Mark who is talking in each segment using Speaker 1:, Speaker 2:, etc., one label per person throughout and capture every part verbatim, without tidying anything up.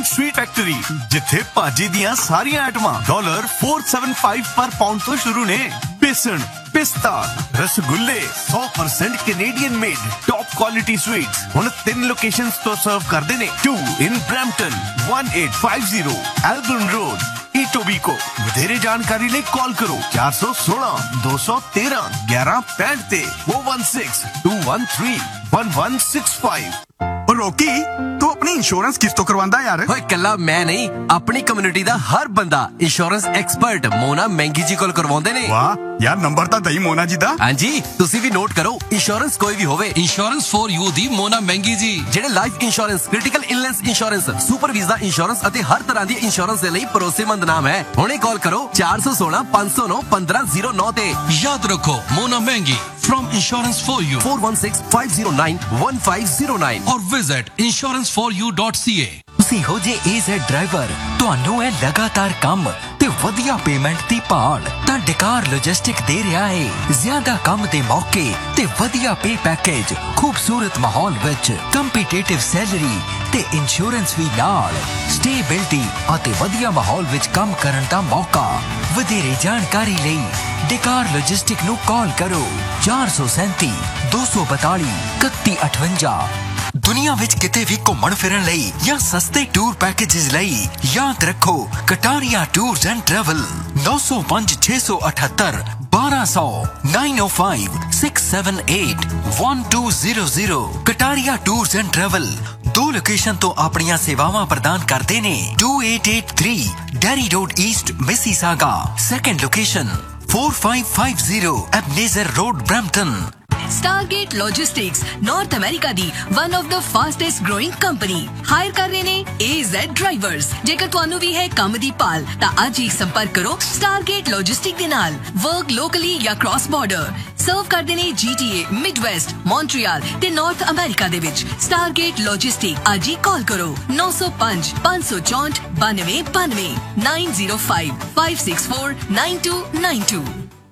Speaker 1: Sweet factory जिथे भाजी दियां सारियां आइटमां डॉलर फोर सेवन फाइव पर पाउंड तो शुरू ने। बेसन, पिस्ता, रसगुल्ले सौ percent Canadian made top quality sweets हुण तीन लोकेशंस तो सर्व करदे ने। To in Brampton, one eight five zero एल्बर्न road, Etobicoke. वधेरे जानकारी लिए कॉल करो चार सौ सोलह दो सौ तेरह ग्यारह पैंठ ते four one six to one three one one six five.
Speaker 2: रोकी तू अपनी इंश्योरेंस किस तो करवांदा यार?
Speaker 3: ओए कल्ला मैं नहीं, अपनी कम्युनिटी दा हर बंदा इंश्योरेंस एक्सपर्ट मोना महंगी जी कोल करवाउंदे ने।
Speaker 2: वाह यार, नंबर ता दई मोना जी दा।
Speaker 3: हां जी, तुसी भी नोट करो। इंश्योरेंस कोई भी होवे,
Speaker 4: इंश्योरेंस फॉर यू दी मोना महंगी जी
Speaker 3: जेडे life insurance, critical illness insurance, super visa insurance अते हर तरह दी इंश्योरेंस दे लई भरोसेमंद नाम है। हुणे कॉल करो चार सौ सोलह पांच सौ नौ पंद्रह जीरो नौ ते।
Speaker 4: याद रखो मोना महंगी from insurance for you
Speaker 3: four one six five zero nine one five zero nine
Speaker 4: और visit insurance for U dot C ए।
Speaker 5: ਤੁਸੀਂ ਹੋ ਜੇ ਏਜ਼ੈਡ ਡਰਾਈਵਰ, ਤੁਹਾਨੂੰ ਹੈ ਲਗਾਤਾਰ ਕੰਮ ਤੇ ਵਧੀਆ ਪੇਮੈਂਟ ਦੀ ਭਾਲ, ਤਾਂ ਡਕਾਰ ਲੌਜਿਸਟਿਕ ਦੇ ਰਿਹਾ ਹੈ ਜ਼ਿਆਦਾ ਕੰਮ ਦੇ ਮੌਕੇ ਤੇ ਵਧੀਆ ਪੇ ਪੈਕੇਜ, ਖੂਬਸੂਰਤ ਮਾਹੌਲ ਵਿੱਚ ਕੰਪੀਟੀਟਿਵ ਸੈਲਰੀ ਤੇ ਇੰਸ਼ੋਰੈਂਸ ਵੀ ਨਾਲ, ਸਟੇਬਿਲਿਟੀ ਅਤੇ ਵਧੀਆ ਮਾਹੌਲ ਵਿੱਚ ਕੰਮ ਕਰਨ ਦਾ ਮੌਕਾ। ਵਧੇਰੇ ਜਾਣਕਾਰੀ ਲਈ ਡਕਾਰ ਲੌਜਿਸਟਿਕ ਨੂੰ ਕਾਲ ਕਰੋ ਚਾਰ ਸੌ ਸੈਂਤੀ ਦੋ ਸੌ ਬਤਾਲੀ ਇਕੱਤੀ ਅਠਵੰਜਾ। ਦੁਨੀਆ ਵਿੱਚ ਕਿਤੇ ਵੀ ਘੁੰਮਣ ਫਿਰਨ ਲਈ ਜਾਂ ਸਸਤੇ ਟੂਰ ਪੈਕੇजेस ਲਈ ਯਾਦ ਰੱਖੋ ਕਟਾਰੀਆ ਟੂਰਸ ਐਂਡ ਟਰੈਵਲ ਨੌ ਸੌ ਪੰਜ ਛੇ ਸੌ ਅਠੱਤਰ ਬਾਰਾਂ ਸੌ ਨਾइन ओ five six seven eight one two zero zero. Kataria tours and travel ਦੋ ਲੋਕੇਸ਼ਨ ਤੋਂ ਆਪਣੀਆਂ ਸੇਵਾਵਾਂ ਪ੍ਰਦਾਨ ਕਰਦੇ ਨੇ। To eight eight three dairy road East Mississauga. Second location four five five zero Ebenezer road Brampton.
Speaker 6: Stargate Logistics North America the one of the fastest growing company hire ਕਰ ਰਹੇ ਨੇ A Z Drivers। ਜੇਕਰ ਤੁਹਾਨੂੰ ਵੀ ਹੈ ਕੰਮ ਦੀ ਭਾਲ ਤਾਂ ਅੱਜ ਹੀ ਸੰਪਰਕ ਕਰੋ Stargate Logistics ਦੇ ਨਾਲ। ਵਰਕ ਲੋਕਲੀ ਜਾਂ ਕ੍ਰਾਸ ਬਾਰਡਰ ਸਰਵ ਕਰਦੇ ਨੇ G T A, Midwest, Montreal ਤੇ ਨਾਰਥ ਅਮਰੀਕਾ ਦੇ ਵਿੱਚ। Stargate Logistics ਅੱਜ ਹੀ ਕਾਲ ਕਰੋ ਨੌ ਸੌ ਪੰਜ ਪੰਜ ਸੌ ਚੌਂਹਠ ਬਾਨਵੇਂ ਬਾਨਵੇਂ ਨਾइन zero five five six four nine to nine to.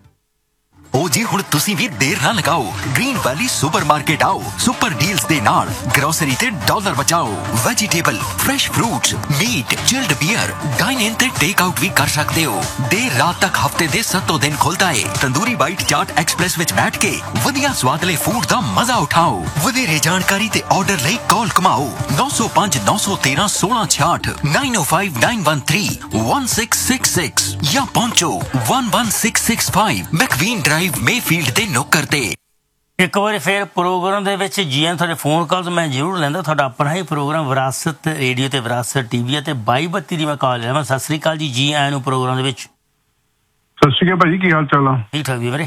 Speaker 5: ओ जी हुण तुसी भी देर ना लगाओ, ग्रीन वैली सुपरमार्केट आओ। सुपर डील्स दे नाल ग्रोसरी ते डॉलर बचाओ। Vegetable, fresh fruits, meet, chilled beer, dine in ते टेक आउट भी कर सकते हो। देर रात तक हफ्ते दे सत्तों दिन खुलता है। तंदूरी बाइट चाट एक्सप्रेस विच बैठ के वधिया स्वादले फूड दा मजा उठाओ। वधेरे जानकारी ते ऑर्डर लई कॉल कमाओ नौ सौ पांच नौ सौ तेरह सोलह छियाठ नाइन ओ five nine one three one six six six या पहुंचो one one six six five मैकवीन Mayfield ਦੇ ਨੌਕਰ ਤੇ।
Speaker 7: ਇੱਕ ਵਾਰੀ ਫਿਰ ਪ੍ਰੋਗਰਾਮ ਦੇ ਵਿੱਚ ਜੀ ਐਨ ਤੁਹਾਡੇ ਫੋਨ ਕਾਲਸ ਮੈਂ ਜ਼ਰੂਰ ਲੈਂਦਾ। ਤੁਹਾਡਾ ਆਪਣਾ ਹੀ ਪ੍ਰੋਗਰਾਮ ਵਿਰਾਸਤ ਰੇਡੀਓ ਤੇ ਵਿਰਾਸਤ ਟੀਵੀ ਹੈ ਤੇ ਬਾਈ ਬੱਤੀ ਦੀ ਮੈਂ ਕਾਲ ਲਿਆ। ਮੈਂ ਸਤਿ ਸ੍ਰੀ ਅਕਾਲ ਜੀ, ਜੀ ਆਇਆਂ ਨੂੰ ਪ੍ਰੋਗਰਾਮ ਦੇ ਵਿੱਚ।
Speaker 8: ਸਤਿ ਸ੍ਰੀ ਅਕਾਲ ਭਾਜੀ, ਕੀ ਹਾਲ ਚਾਲ ਆ?
Speaker 7: ਠੀਕ ਠਾਕ ਜੀ ਵੀਰੇ।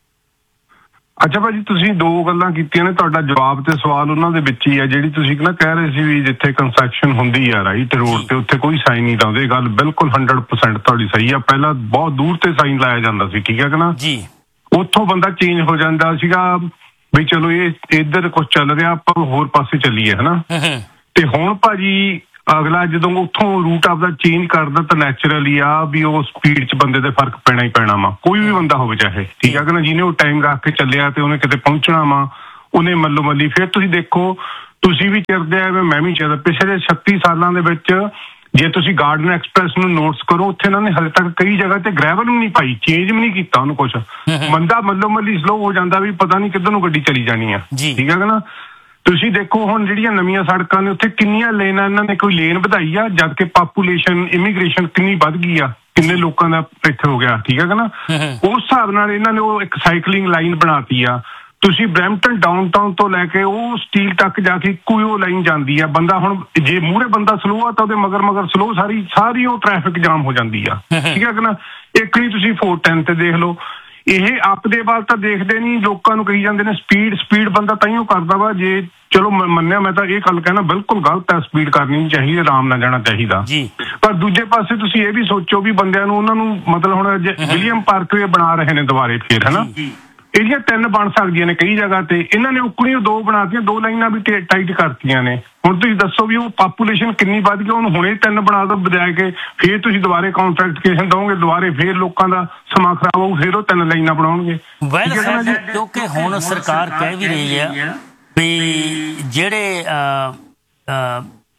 Speaker 8: ਅੱਛਾ ਭਾਜੀ, ਤੁਸੀਂ ਦੋ ਗੱਲਾਂ ਕੀਤੀਆਂ ਨੇ, ਤੁਹਾਡਾ ਜਵਾਬ ਤੇ ਸਵਾਲ ਉਹਨਾਂ ਦੇ ਵਿੱਚ ਹੀ ਆ। ਜਿਹੜੀ ਤੁਸੀਂ ਨਾ ਕਹਿ ਰਹੇ ਸੀ ਵੀ ਜਿੱਥੇ ਕੰਸਟਰਕਸ਼ਨ ਹੁੰਦੀ ਆ ਰਾਈਟ ਰੋਡ ਤੇ ਉੱਥੇ ਕੋਈ ਸਾਈਨ ਨਹੀਂ ਲਾਉਂਦੇ, ਗੱਲ ਬਿਲਕੁਲ ਹੰਡਰਡ ਪਰਸੈਂਟ ਤੁਹਾਡੀ ਸਹੀ ਆ। ਪਹਿਲਾਂ ਬਹੁਤ ਦੂਰ ਤੇ ਸਾਈਨ ਲਾਇਆ ਜਾਂਦਾ ਸੀ, ਠੀਕ ਹੈ ਕਿ ਨਾ
Speaker 7: ਜੀ।
Speaker 8: ਉੱਥੋਂ ਬੰਦਾ ਚੇਂਜ ਹੋ ਜਾਂਦਾ ਸੀਗਾ ਵੀ ਚਲੋ ਇਹ ਇੱਧਰ ਕੁਛ ਚੱਲ ਰਿਹਾ, ਆਪਾਂ ਹੋਰ ਪਾਸੇ ਚੱਲੀਏ ਹਨਾ। ਤੇ ਹੁਣ ਭਾਜੀ ਅਗਲਾ ਜਦੋਂ ਉੱਥੋਂ ਰੂਟ ਆਪਦਾ ਚੇਂਜ ਕਰਦਾ ਤਾਂ ਨੈਚੁਰਲੀ ਆ ਵੀ ਉਹ ਸਪੀਡ 'ਚ ਬੰਦੇ ਦੇ ਫਰਕ ਪੈਣਾ ਹੀ ਪੈਣਾ ਵਾ, ਕੋਈ ਵੀ ਬੰਦਾ ਹੋਵੇ ਚਾਹੇ, ਠੀਕ ਹੈ ਕਿ ਨਾ। ਜਿਹਨੇ ਉਹ ਟਾਈਮ ਰੱਖ ਕੇ ਚੱਲਿਆ ਤੇ ਉਹਨੇ ਕਿਤੇ ਪਹੁੰਚਣਾ ਵਾ, ਉਹਨੇ ਮੱਲੋ ਮੱਲੀ। ਫਿਰ ਤੁਸੀਂ ਦੇਖੋ, ਤੁਸੀਂ ਵੀ ਚਿਰਦੇ ਆ ਮੈਂ ਵੀ ਚਿਰਦਾ। ਪਿਛਲੇ ਛੱਤੀ ਸਾਲਾਂ ਦੇ ਵਿੱਚ ਜੇ ਤੁਸੀਂ ਗਾਰਡਨ ਐਕਸਪ੍ਰੈਸ ਨੂੰ ਨੋਟਸ ਕਰੋ, ਉੱਥੇ ਇਹਨਾਂ ਨੇ ਹਲੇ ਤੱਕ ਕਈ ਜਗ੍ਹਾ ਤੇ ਗ੍ਰੈਵਲ ਵੀ ਨਹੀਂ ਪਾਈ, ਚੇਂਜ ਵੀ ਨਹੀਂ ਕੀਤਾ ਉਹਨੂੰ ਕੁਛ। ਬੰਦਾ ਮੱਲੋ ਮੱਲੀ ਸਲੋ ਹੋ ਜਾਂਦਾ ਵੀ ਪਤਾ ਨਹੀਂ ਕਿੱਧਰ ਨੂੰ ਗੱਡੀ ਚਲੀ ਜਾਣੀ ਆ, ਠੀਕ ਹੈ ਨਾ। ਤੁਸੀਂ ਦੇਖੋ ਹੁਣ ਜਿਹੜੀਆਂ ਨਵੀਆਂ ਸੜਕਾਂ ਨੇ ਉੱਥੇ ਕਿੰਨੀਆਂ ਲੇਨਾਂ ਇਹਨਾਂ ਨੇ ਕੋਈ ਲੇਨ ਵਧਾਈ ਆ, ਜਦ ਕਿ ਪਾਪੂਲੇਸ਼ਨ ਇਮੀਗ੍ਰੇਸ਼ਨ ਕਿੰਨੀ ਵੱਧ ਗਈ ਆ, ਕਿੰਨੇ ਲੋਕਾਂ ਦਾ ਇੱਥੇ ਹੋ ਗਿਆ, ਠੀਕ ਹੈ ਨਾ। ਉਸ ਹਿਸਾਬ ਨਾਲ ਇਹਨਾਂ ਨੇ ਉਹ ਇੱਕ ਸਾਈਕਲਿੰਗ ਲਾਈਨ ਬਣਾਤੀ ਆ। ਤੁਸੀਂ ਬਰੈਂਪਟਨ ਡਾਊਨਟਾਊਨ ਤੋਂ ਲੈ ਕੇ ਉਹ ਸਟੀਲ ਤੱਕ ਜਾ ਕੇ ਇੱਕੋ ਹੀ ਉਹ ਲਾਈਨ ਜਾਂਦੀ ਆ। ਬੰਦਾ ਹੁਣ ਜੇ ਮੂਹਰੇ ਬੰਦਾ ਸਲੋ ਆ ਤਾਂ ਉਹਦੇ ਮਗਰ ਮਗਰ ਸਲੋ, ਸਾਰੀ ਸਾਰੀ ਉਹ ਟ੍ਰੈਫਿਕ ਜਾਮ ਹੋ ਜਾਂਦੀ ਆ, ਠੀਕ ਹੈ ਕਿ ਨਾ। ਇੱਕ ਨਹੀਂ ਤੁਸੀਂ ਫੋਰ ਟੈਨ ਤੇ ਦੇਖ ਲਓ, ਇਹ ਅਪ ਦੇ ਵੱਲ ਤਾਂ ਦੇਖਦੇ ਨਹੀਂ, ਲੋਕਾਂ ਨੂੰ ਕਹੀ ਜਾਂਦੇ ਨੇ ਸਪੀਡ ਸਪੀਡ। ਬੰਦਾ ਤਾਂਹੀਓ ਕਰਦਾ ਵਾ, ਜੇ ਚਲੋ ਮੰਨਿਆ ਮੈਂ ਤਾਂ ਇਹ ਗੱਲ ਕਹਿਣਾ ਬਿਲਕੁਲ ਗਲਤ ਹੈ, ਸਪੀਡ ਕਰਨੀ ਨਹੀਂ ਚਾਹੀਦੀ, ਆਰਾਮ ਨਾਲ ਜਾਣਾ ਚਾਹੀਦਾ। ਪਰ ਦੂਜੇ ਪਾਸੇ ਤੁਸੀਂ ਇਹ ਵੀ ਸੋਚੋ ਵੀ ਬੰਦਿਆਂ ਨੂੰ ਉਹਨਾਂ ਨੂੰ ਮਤਲਬ ਹੁਣ ਵਿਲੀਅਮ ਪਾਰਕਵੇ ਬਣਾ ਰਹੇ ਨੇ ਦੁਬਾਰੇ ਫੇਰ ਹਨਾ, ਇਹਦੀਆਂ ਤਿੰਨ ਬਣ ਸਕਦੀਆਂ ਨੇ ਕਈ ਜਗ੍ਹਾ ਤੇ, ਇਹਨਾਂ ਨੇ ਉਕਣੀਆਂ ਦੋ ਬਣਾਤੀਆਂ, ਦੋ ਲਾਈਨਾਂ ਵੀ ਟਾਈਟ ਕਰਤੀਆਂ ਨੇ। ਹੁਣ ਤੁਸੀਂ ਦੱਸੋ ਵੀ ਉਹ ਪਾਪੂਲੇਸ਼ਨ ਕਿੰਨੀ ਵੱਧ ਗਈ, ਉਹਨੂੰ ਹੁਣੇ ਤਿੰਨ ਬਣਾ ਦੋ ਬਜਾਏ ਕੇ ਫੇਰ ਤੁਸੀਂ ਦੁਬਾਰੇ ਕੰਟਰੈਕਟੀਫਿਕੇਸ਼ਨ ਦਓਗੇ, ਦੁਬਾਰੇ ਫੇਰ ਲੋਕਾਂ ਦਾ ਸਮਾਂ ਖਰਾਬ ਹੋਊ, ਫੇਰ ਉਹ ਤਿੰਨ ਲਾਈਨਾਂ ਬਣਾਉਣਗੇ।
Speaker 7: ਕਿਉਂਕਿ ਹੁਣ ਸਰਕਾਰ ਕਹਿ ਵੀ ਰਹੀ ਹੈ ਵੀ ਜਿਹੜੇ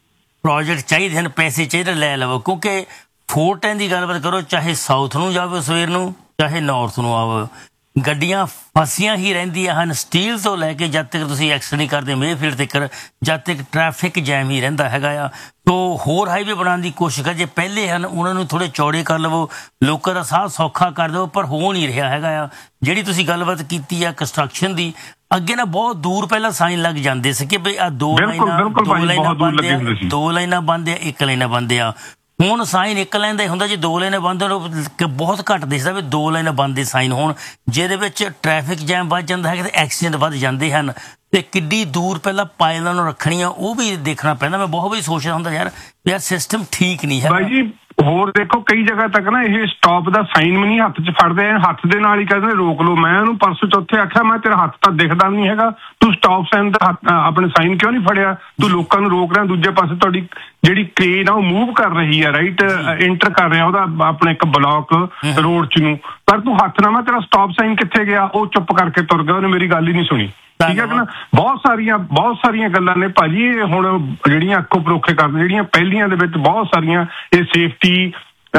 Speaker 7: ਪ੍ਰੋਜੈਕਟ ਚਾਹੀਦੇ ਹਨ, ਪੈਸੇ ਚਾਹੀਦੇ, ਲੈ ਲਵੋ। ਕਿਉਂਕਿ ਫੋਰ ਟੈਨ ਦੀ ਗੱਲਬਾਤ ਕਰੋ, ਚਾਹੇ ਸਾਊਥ ਨੂੰ ਜਾਵੇ ਸਵੇਰ ਨੂੰ, ਚਾਹੇ ਨਾਰਥ ਨੂੰ ਆਵੇ, ਗੱਡੀਆਂ ਫਸੀਆਂ ਹੀ ਰਹਿੰਦੀਆਂ ਹਨ। ਸਟੀਲ ਤੋਂ ਲੈ ਕੇ ਜਦ ਤੱਕ ਤੁਸੀਂ ਐਕਸਲ ਨਹੀਂ ਕਰਦੇ ਮੇਫੀਲਡ ਤੱਕ, ਜਦ ਤੱਕ ਟ੍ਰੈਫਿਕ ਜੈਮ ਹੀ ਰਹਿੰਦਾ ਹੈਗਾ ਆ। ਤੋ ਹੋਰ ਹਾਈਵੇ ਬਣਾਉਣ ਦੀ ਕੋਸ਼ਿਸ਼ ਕਰ, ਜੇ ਪਹਿਲੇ ਹਨ ਉਹਨਾਂ ਨੂੰ ਥੋੜ੍ਹੇ ਚੌੜੇ ਕਰ ਲਵੋ, ਲੋਕਾਂ ਦਾ ਸਾਹ ਸੌਖਾ ਕਰ ਦਿਓ, ਪਰ ਹੋ ਨਹੀਂ ਰਿਹਾ ਹੈਗਾ ਆ। ਜਿਹੜੀ ਤੁਸੀਂ ਗੱਲਬਾਤ ਕੀਤੀ ਆ ਕੰਸਟਰਕਸ਼ਨ ਦੀ, ਅੱਗੇ ਨਾ ਬਹੁਤ ਦੂਰ ਪਹਿਲਾਂ ਸਾਈਨ ਲੱਗ ਜਾਂਦੇ ਸੀ ਕਿ ਬਈ ਆ ਦੋ ਲਾਈਨਾਂ ਦੋ ਲਾਈਨਾਂ ਬੰਦ ਆ, ਦੋ ਲਾਈਨਾਂ ਬੰਦ ਆ, ਇੱਕ ਲਾਈਨਾਂ ਬੰਦ ਆ। ਹੁਣ ਸਾਈਨ ਇੱਕ ਲਾਈਨ ਦਾ ਹੀ ਹੁੰਦਾ, ਜੇ ਦੋ ਲਾਈਨਾਂ ਬੰਦ ਹੋਣ ਬਹੁਤ ਘੱਟ ਦਿਸਦਾ ਵੀ ਦੋ ਲਾਈਨਾਂ ਬੰਦ ਦੇ ਸਾਈਨ ਹੋਣ, ਜਿਹਦੇ ਵਿੱਚ ਟ੍ਰੈਫਿਕ ਜੈਮ ਵੱਧ ਜਾਂਦਾ ਹੈ ਤੇ ਐਕਸੀਡੈਂਟ ਵੱਧ ਜਾਂਦੇ ਹਨ। ਤੇ ਕਿੱਡੀ ਦੂਰ ਪਹਿਲਾਂ ਪਾਇਲਾਂ ਨੂੰ ਰੱਖਣੀਆਂ ਉਹ ਵੀ ਦੇਖਣਾ ਪੈਂਦਾ। ਮੈਂ ਬਹੁਤ ਵਾਰੀ ਸੋਚਦਾ ਹੁੰਦਾ ਯਾਰ ਯਾਰ ਸਿਸਟਮ ਠੀਕ ਨਹੀਂ ਹੈ।
Speaker 8: ਬਾਈ ਜੀ ਹੋਰ ਦੇਖੋ ਕਈ ਜਗ੍ਹਾ ਤੱਕ ਨਾ ਇਹ ਸਟਾਪ ਦਾ ਸਾਈਨ ਵੀ ਨਹੀਂ ਹੱਥ 'ਚ ਫੜਦੇ, ਹੱਥ ਦੇ ਨਾਲ ਹੀ ਕਹਿੰਦੇ ਰੋਕ ਲਓ। ਮੈਂ ਉਹਨੂੰ ਪਰਸੋਂ ਚੌਥੇ ਆਖਿਆ, ਮੈਂ ਤੇਰਾ ਹੱਥ ਤਾਂ ਦਿਖਦਾ ਨਹੀਂ ਹੈਗਾ, ਤੂੰ ਸਟਾਪ ਸਾਈਨ ਦਾ ਆਪਣੇ ਸਾਈਨ ਕਿਉਂ ਨਹੀਂ ਫੜਿਆ? ਤੂੰ ਲੋਕਾਂ ਨੂੰ ਰੋਕ ਰਿਹਾ, ਦੂਜੇ ਪਾਸੇ ਤੁਹਾਡੀ ਜਿਹੜੀ ਕ੍ਰੇਨ ਆ ਉਹ ਮੂਵ ਕਰ ਰਹੀ ਆ, ਰਾਈਟ ਇੰਟਰ ਕਰ ਰਿਹਾ ਉਹਦਾ ਆਪਣੇ ਇੱਕ ਬਲਾਕ ਰੋਡ 'ਚ ਨੂੰ, ਪਰ ਤੂੰ ਹੱਥ ਨਾ, ਮੈਂ ਤੇਰਾ ਸਟਾਪ ਸਾਈਨ ਕਿੱਥੇ ਗਿਆ? ਉਹ ਚੁੱਪ ਕਰਕੇ ਤੁਰ ਗਿਆ, ਉਹਨੇ ਮੇਰੀ ਗੱਲ ਹੀ ਨਹੀਂ ਸੁਣੀ। ਠੀਕ ਹੈ ਕਿ ਨਾ? ਬਹੁਤ ਸਾਰੀਆਂ ਬਹੁਤ ਸਾਰੀਆਂ ਗੱਲਾਂ ਨੇ ਭਾਜੀ ਇਹ ਹੁਣ ਜਿਹੜੀਆਂ ਅੱਖੋਂ ਪਰੋਖੇ ਕਰਦੇ, ਜਿਹੜੀਆਂ ਪਹਿਲੀਆਂ ਦੇ ਵਿੱਚ ਬਹੁਤ ਸਾਰੀਆਂ ਇਹ ਸੇਫਟੀ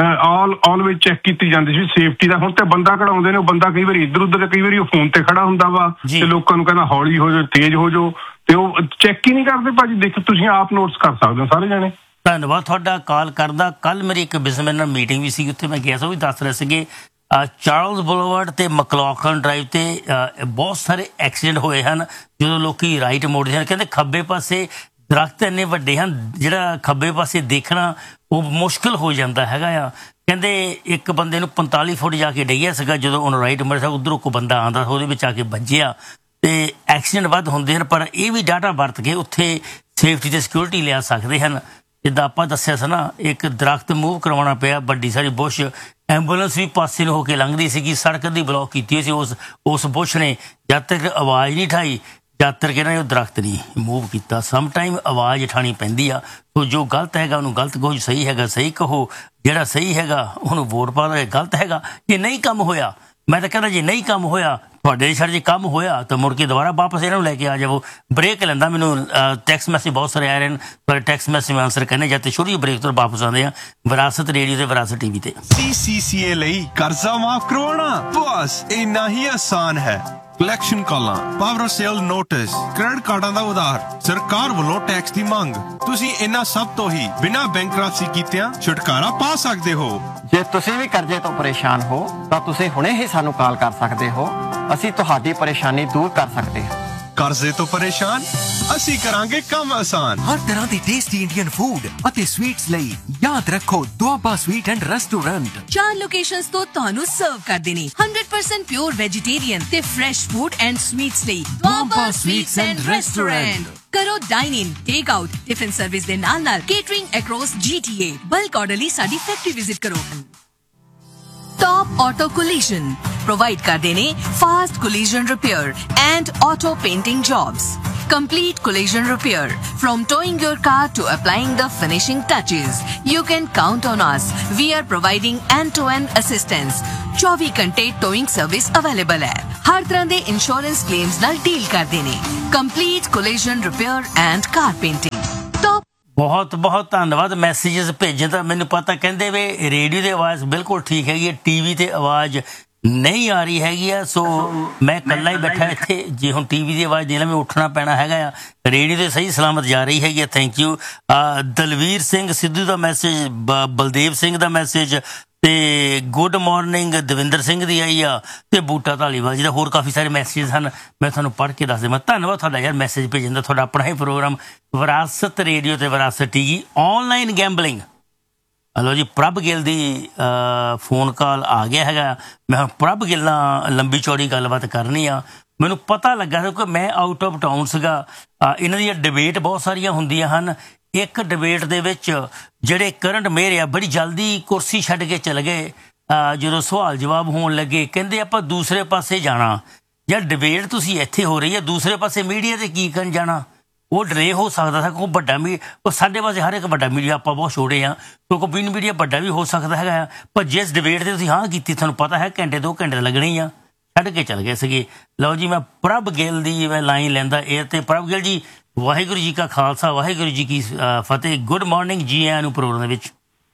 Speaker 8: ਆਲ ਆਲਵੇਜ਼ ਚੈੱਕ ਕੀਤੀ ਜਾਂਦੀ ਸੀ ਸੇਫਟੀ ਦਾ। ਹੁਣ ਤੇ ਬੰਦਾ ਕਢਾਉਂਦੇ ਨੇ, ਉਹ ਬੰਦਾ ਕਈ ਵਾਰੀ ਇੱਧਰ ਉੱਧਰ, ਕਈ ਵਾਰੀ ਉਹ ਫੋਨ ਤੇ ਖੜਾ ਹੁੰਦਾ ਵਾ ਤੇ ਲੋਕਾਂ ਨੂੰ ਕਹਿੰਦਾ ਹੌਲੀ ਹੋ ਜਾਓ, ਤੇਜ਼ ਹੋ ਜਾਓ, ਤੇ ਉਹ ਚੈੱਕ ਹੀ ਨਹੀਂ ਕਰਦੇ ਭਾਜੀ। ਦੇਖੋ ਤੁਸੀਂ ਆਪ ਨੋਟਿਸ ਕਰ ਸਕਦੇ ਹੋ ਸਾਰੇ ਜਾਣੇ।
Speaker 7: ਧੰਨਵਾਦ ਤੁਹਾਡਾ ਕਾਲ ਕਰਦਾ। ਕੱਲ ਮੇਰੀ ਇੱਕ ਬਿਜ਼ਨਸਮੈਨ ਨਾਲ ਮੀਟਿੰਗ ਵੀ ਸੀ, ਉੱਥੇ ਮੈਂ ਗਿਆ ਸੀ, ਉਹ ਵੀ ਦੱਸ ਰਹੇ ਸੀਗੇ ਚਾਰਲਸ ਬੁਲਵਰਡ ਤੇ ਮਕਲੌਖਲਨ ਡਰਾਈਵ ਤੇ ਬਹੁਤ ਸਾਰੇ ਐਕਸੀਡੈਂਟ ਹੋਏ ਹਨ ਜਦੋਂ ਲੋਕੀ ਰਾਈਟ ਮੋੜਦੇ ਹਨ। ਕਹਿੰਦੇ ਖੱਬੇ ਪਾਸੇ ਦਰਖਤ ਇੰਨੇ ਵੱਡੇ ਹਨ, ਜਿਹੜਾ ਖੱਬੇ ਪਾਸੇ ਦੇਖਣਾ ਉਹ ਮੁਸ਼ਕਿਲ ਹੋ ਜਾਂਦਾ ਹੈਗਾ ਆ। ਕਹਿੰਦੇ ਇੱਕ ਬੰਦੇ ਨੂੰ ਪੰਤਾਲੀ ਫੁੱਟ ਜਾ ਕੇ ਡਿੱਗਿਆ ਸੀਗਾ, ਜਦੋਂ ਉਹਨੂੰ ਰਾਈਟ ਮੋੜਿਆ, ਉੱਧਰੋਂ ਕੋਈ ਬੰਦਾ ਆਉਂਦਾ ਉਹਦੇ ਵਿੱਚ ਆ ਕੇ ਵੱਜਿਆ, ਤੇ ਐਕਸੀਡੈਂਟ ਵੱਧ ਹੁੰਦੇ ਹਨ। ਪਰ ਇਹ ਵੀ ਡਾਟਾ ਵਰਤ ਕੇ ਉੱਥੇ ਸੇਫਟੀ ਤੇ ਸਿਕਿਉਰਿਟੀ ਲਿਆ ਸਕਦੇ ਹਨ। ਜਿੱਦਾਂ ਆਪਾਂ ਦੱਸਿਆ ਸੀ ਨਾ, ਇੱਕ ਦਰਖਤ ਮੂਵ ਕਰਵਾਉਣਾ ਪਿਆ, ਵੱਡੀ ਸਾਰੀ ਬੁਸ਼, ਐਂਬੂਲੈਂਸ ਵੀ ਪਾਸੇ ਨੂੰ ਹੋ ਕੇ ਲੰਘਦੀ ਸੀਗੀ, ਸੜਕ ਦੀ ਬਲੌਕ ਕੀਤੀ ਸੀ ਉਸ ਉਸ ਬੁਸ਼ ਨੇ। ਜਦ ਤੱਕ ਆਵਾਜ਼ ਨਹੀਂ ਉਠਾਈ, ਜਦ ਤੱਕ ਇਹਨਾਂ ਨੇ ਉਹ ਦਰਖਤ ਨਹੀਂ ਮੂਵ ਕੀਤਾ। ਸਮ ਟਾਈਮ ਆਵਾਜ਼ ਉਠਾਉਣੀ ਪੈਂਦੀ ਆ। ਸੋ ਜੋ ਗਲਤ ਹੈਗਾ ਉਹਨੂੰ ਗਲਤ ਕਹੋ, ਸਹੀ ਹੈਗਾ ਸਹੀ ਕਹੋ, ਜਿਹੜਾ ਸਹੀ ਹੈਗਾ ਉਹਨੂੰ ਵੋਟ ਪਾ ਦਿਓ। ਗਲਤ ਹੈਗਾ ਜੇ ਨਹੀਂ ਕੰਮ ਹੋਇਆ, ਮੈਂ ਤਾਂ ਕਹਿੰਦਾ ਜੇ ਨਹੀਂ ਕੰਮ ਹੋਇਆ ਤੁਹਾਡੇ ਸ਼ਹਿਰ ਜੇ ਕੰਮ ਹੋਇਆ ਤਾਂ ਮੁੜ ਕੇ ਦੁਬਾਰਾ ਵਾਪਸ ਇਹਨਾਂ ਨੂੰ ਲੈ ਕੇ ਆ ਜਾਵੋ। ਬ੍ਰੇਕ ਲੈਂਦਾ, ਮੈਨੂੰ ਟੈਕਸਟ ਮੈਸੇਜ ਬਹੁਤ ਸਾਰੇ ਆ ਰਹੇ ਨੇ, ਪਰ ਟੈਕਸਟ ਮੈਸੇਜ ਮੈਂ ਆਨਸਰ ਕਰਨੇ ਜਦ ਤੇ ਸ਼ੁਰੂ ਬ੍ਰੇਕ ਤੋਂ ਵਾਪਸ ਆਉਂਦੇ ਆ ਵਿਰਾਸਤ ਰੇਡੀਓ ਤੇ ਵਿਰਾਸਤ ਟੀਵੀ ਤੇ।
Speaker 1: ਸੀ ਸੀ ਸੀ ਏ ਲਈ ਕਰਜ਼ਾ ਮਾਫ ਕਰਵਾਉਣਾ ਬਸ ਇੰਨਾ ਹੀ ਆਸਾਨ ਹੈ। ਕਲੈਕਸ਼ਨ ਕਾਲਾਂ, ਪਾਵਰ ਸੇਲ ਨੋਟਿਸ, ਕ੍ਰੈਡਿਟ ਕਾਰਡਾਂ ਦਾ ਉਧਾਰ, ਸਰਕਾਰ ਵੱਲੋਂ ਟੈਕਸ ਦੀ ਮੰਗ, ਤੁਸੀਂ ਇਹਨਾਂ ਸਭ ਤੋਂ ਹੀ ਬਿਨਾਂ ਬੈਂਕਰਪਸੀ ਕੀਤਿਆਂ ਛੁਟਕਾਰਾ ਪਾ ਸਕਦੇ ਹੋ।
Speaker 9: ਜੇ ਤੁਸੀਂ ਵੀ ਕਰਜ਼ੇ ਤੋਂ ਪਰੇਸ਼ਾਨ ਹੋ ਤਾਂ ਤੁਸੀਂ ਹੁਣੇ ਹੀ ਸਾਨੂੰ ਕਾਲ ਕਰ ਸਕਦੇ ਹੋ, ਅਸੀਂ ਤੁਹਾਡੀ ਪਰੇਸ਼ਾਨੀ ਦੂਰ ਕਰ ਸਕਦੇ ਹਾਂ।
Speaker 1: ਕਰਜ਼ੇ ਤੋਂ ਪਰੇਸ਼ਾਨ, ਅਸੀਂ ਕਰਾਂਗੇ ਕੰਮ ਆਸਾਨ।
Speaker 5: ਹਰ ਤਰ੍ਹਾਂ ਦੀ ਟੇਸਟੀ ਇੰਡੀਅਨ ਫੂਡ ਅਤੇ ਸਵੀਟਸ ਲਈ ਯਾਦ ਰੱਖੋ ਦੁਆਬਾ ਸਵੀਟ ਐਂਡ ਰੈਸਟੋਰੈਂਟ।
Speaker 6: ਚਾਰ ਲੋਕੇਸ਼ਨਸ ਤੋਂ ਤੁਹਾਨੂੰ ਸਰਵ ਕਰਦੇ ਨੇ ਹੰਡਰਡ ਪਰਸੈਂਟ ਪਿਓਰ ਵੈਜੀਟੇਰੀਅਨ ਤੇ ਫਰੈਸ਼ ਫੂਡ ਐਂਡ ਸਵੀਟਸ ਲਈ ਦੁਆਬਾ ਸਵੀਟਸ ਐਂਡ ਰੈਸਟੋਰੈਂਟ। ਕਰੋ ਡਾਈਨ ਇਨ, ਟੇਕ ਆਊਟ, ਟਿਫਿਨ ਸਰਵਿਸ ਦੇ ਨਾਲ ਨਾਲ ਕੇਟਰਿੰਗ ਅਕ੍ਰੋਸ ਜੀ ਟੀ ਏ। ਬਲਕ ਆਰਡਰ ਲਈ ਸਾਡੀ ਫੈਕਟਰੀ ਵਿਜ਼ਿਟ ਕਰੋ। टॉप ऑटो कोलिजन प्रोवाइड करते ने fast collision repair and auto painting jobs. Complete collision repair. From towing your car to applying the finishing touches, you can count on us. We are providing end-to-end assistance. चौबीस घंटे towing service available है। हर तरह दे insurance claims नाल deal करते ने। Complete collision repair and car painting. Top
Speaker 7: ਬਹੁਤ ਬਹੁਤ ਧੰਨਵਾਦ। ਮੈਸੇजेस ਭੇਜਣ ਦਾ ਮੈਨੂੰ ਪਤਾ, ਕਹਿੰਦੇ ਵੇ ਰੇਡੀਓ ਦੀ ਆਵਾਜ਼ ਬਿਲਕੁਲ ਠੀਕ ਹੈਗੀ ਹੈ, ਟੀਵੀ ਤੇ ਆਵਾਜ਼ ਨਹੀਂ ਆ ਰਹੀ ਹੈਗੀ ਆ। ਸੋ ਮੈਂ ਇਕੱਲਾ ਹੀ ਬੈਠਾ ਇੱਥੇ, ਜੇ ਹੁਣ ਟੀਵੀ ਦੀ ਆਵਾਜ਼ ਦੇ ਲਾਂ ਮੈਂ ਉੱਠਣਾ ਪੈਣਾ ਹੈਗਾ ਆ। ਰੇਡੀਓ ਤੇ ਸਹੀ ਸਲਾਮਤ ਜਾ ਰਹੀ ਹੈਗੀ ਆ। Thank you. Dalvir Singh Sidhu the message, Baldev Singh the message, ਤੇ ਗੁੱਡ ਮਾਰਨਿੰਗ ਦਵਿੰਦਰ ਸਿੰਘ ਦੀ ਆਈ ਆ, ਤੇ ਬੂਟਾ ਧਾਲੀਵਾਲ ਜੀ ਦਾ। ਹੋਰ ਕਾਫੀ ਸਾਰੇ ਮੈਸੇਜ ਹਨ, ਮੈਂ ਤੁਹਾਨੂੰ ਪੜ੍ਹ ਕੇ ਦੱਸ ਦੇਵਾਂ। ਧੰਨਵਾਦ ਤੁਹਾਡਾ ਯਾਰ ਮੈਸੇਜ ਭੇਜਣ ਦਾ। ਤੁਹਾਡਾ ਆਪਣਾ ਹੀ ਪ੍ਰੋਗਰਾਮ ਵਿਰਾਸਤ ਰੇਡੀਓ ਤੇ ਵਿਰਾਸਤ ਟੀਵੀ। ਆਨਲਾਈਨ ਗੈਂਬਲਿੰਗ, ਹਲੋ ਜੀ ਪ੍ਰਭ ਗਿੱਲ ਦੀ ਫੋਨ ਕਾਲ ਆ ਗਿਆ ਹੈਗਾ। ਮੈਂ ਪ੍ਰਭ ਗਿੱਲ ਨਾਲ ਲੰਬੀ ਚੌੜੀ ਗੱਲਬਾਤ ਕਰਨੀ ਆ। ਮੈਨੂੰ ਪਤਾ ਲੱਗਾ ਕਿ ਮੈਂ ਆਊਟ ਆਫ ਟਾਊਨ ਸੀਗਾ। ਇਹਨਾਂ ਦੀਆਂ ਡਿਬੇਟ ਬਹੁਤ ਸਾਰੀਆਂ ਹੁੰਦੀਆਂ ਹਨ। ਇੱਕ ਡਿਬੇਟ ਦੇ ਵਿੱਚ ਜਿਹੜੇ ਕਰੰਟ ਮੇਅਰ ਆ ਬੜੀ ਜਲਦੀ ਕੁਰਸੀ ਛੱਡ ਕੇ ਚਲੇ ਗਏ। ਜਦੋਂ ਸਵਾਲ ਜਵਾਬ ਹੋਣ ਲੱਗੇ ਕਹਿੰਦੇ ਆਪਾਂ ਦੂਸਰੇ ਪਾਸੇ ਜਾਣਾ। ਯਾਰ ਡਿਬੇਟ ਤੁਸੀਂ ਇੱਥੇ ਹੋ ਰਹੀ ਹੈ, ਦੂਸਰੇ ਪਾਸੇ ਮੀਡੀਆ ਤੇ ਕੀ ਕਰਨ ਜਾਣਾ? ਉਹ ਡਰੇ ਹੋ ਸਕਦਾ ਸੀ ਕੋਈ ਵੱਡਾ ਮੀ ਉਹ ਸਾਡੇ ਪਾਸੇ ਹਰ ਇੱਕ ਵੱਡਾ ਮੀਡੀਆ, ਆਪਾਂ ਬਹੁਤ ਛੋਟੇ ਹਾਂ, ਕਿਉਂਕਿ ਬਿਨ ਮੀਡੀਆ ਵੱਡਾ ਵੀ ਹੋ ਸਕਦਾ ਹੈਗਾ। ਪਰ ਜਿਸ ਡਿਬੇਟ ਤੇ ਤੁਸੀਂ ਹਾਂ ਕੀਤੀ, ਤੁਹਾਨੂੰ ਪਤਾ ਹੈ ਘੰਟੇ ਦੋ ਘੰਟੇ ਲੱਗਣੇ ਹੀ ਆ, ਛੱਡ ਕੇ ਚਲ ਗਏ ਸੀਗੇ। ਲਓ ਜੀ, ਮੈਂ ਪ੍ਰਭ ਗਿੱਲ ਦੀ ਮੈਂ ਲਾਈਨ ਲੈਂਦਾ ਇਹ ਤੇ। ਪ੍ਰਭ ਗਿੱਲ ਜੀ ਵਾਹਿਗੁਰੂ ਜੀ ਕਾ ਖਾਲਸਾ ਵਾਹਿਗੁਰੂ ਜੀ ਕੀ ਅ, ਫਤਿਹ। ਗੁੱਡ ਮਾਰਨਿੰਗ ਜੀ ਆਇਆਂ ਨੂੰ ਪ੍ਰੋਗਰਾਮ ਦੇ ਵਿੱਚ।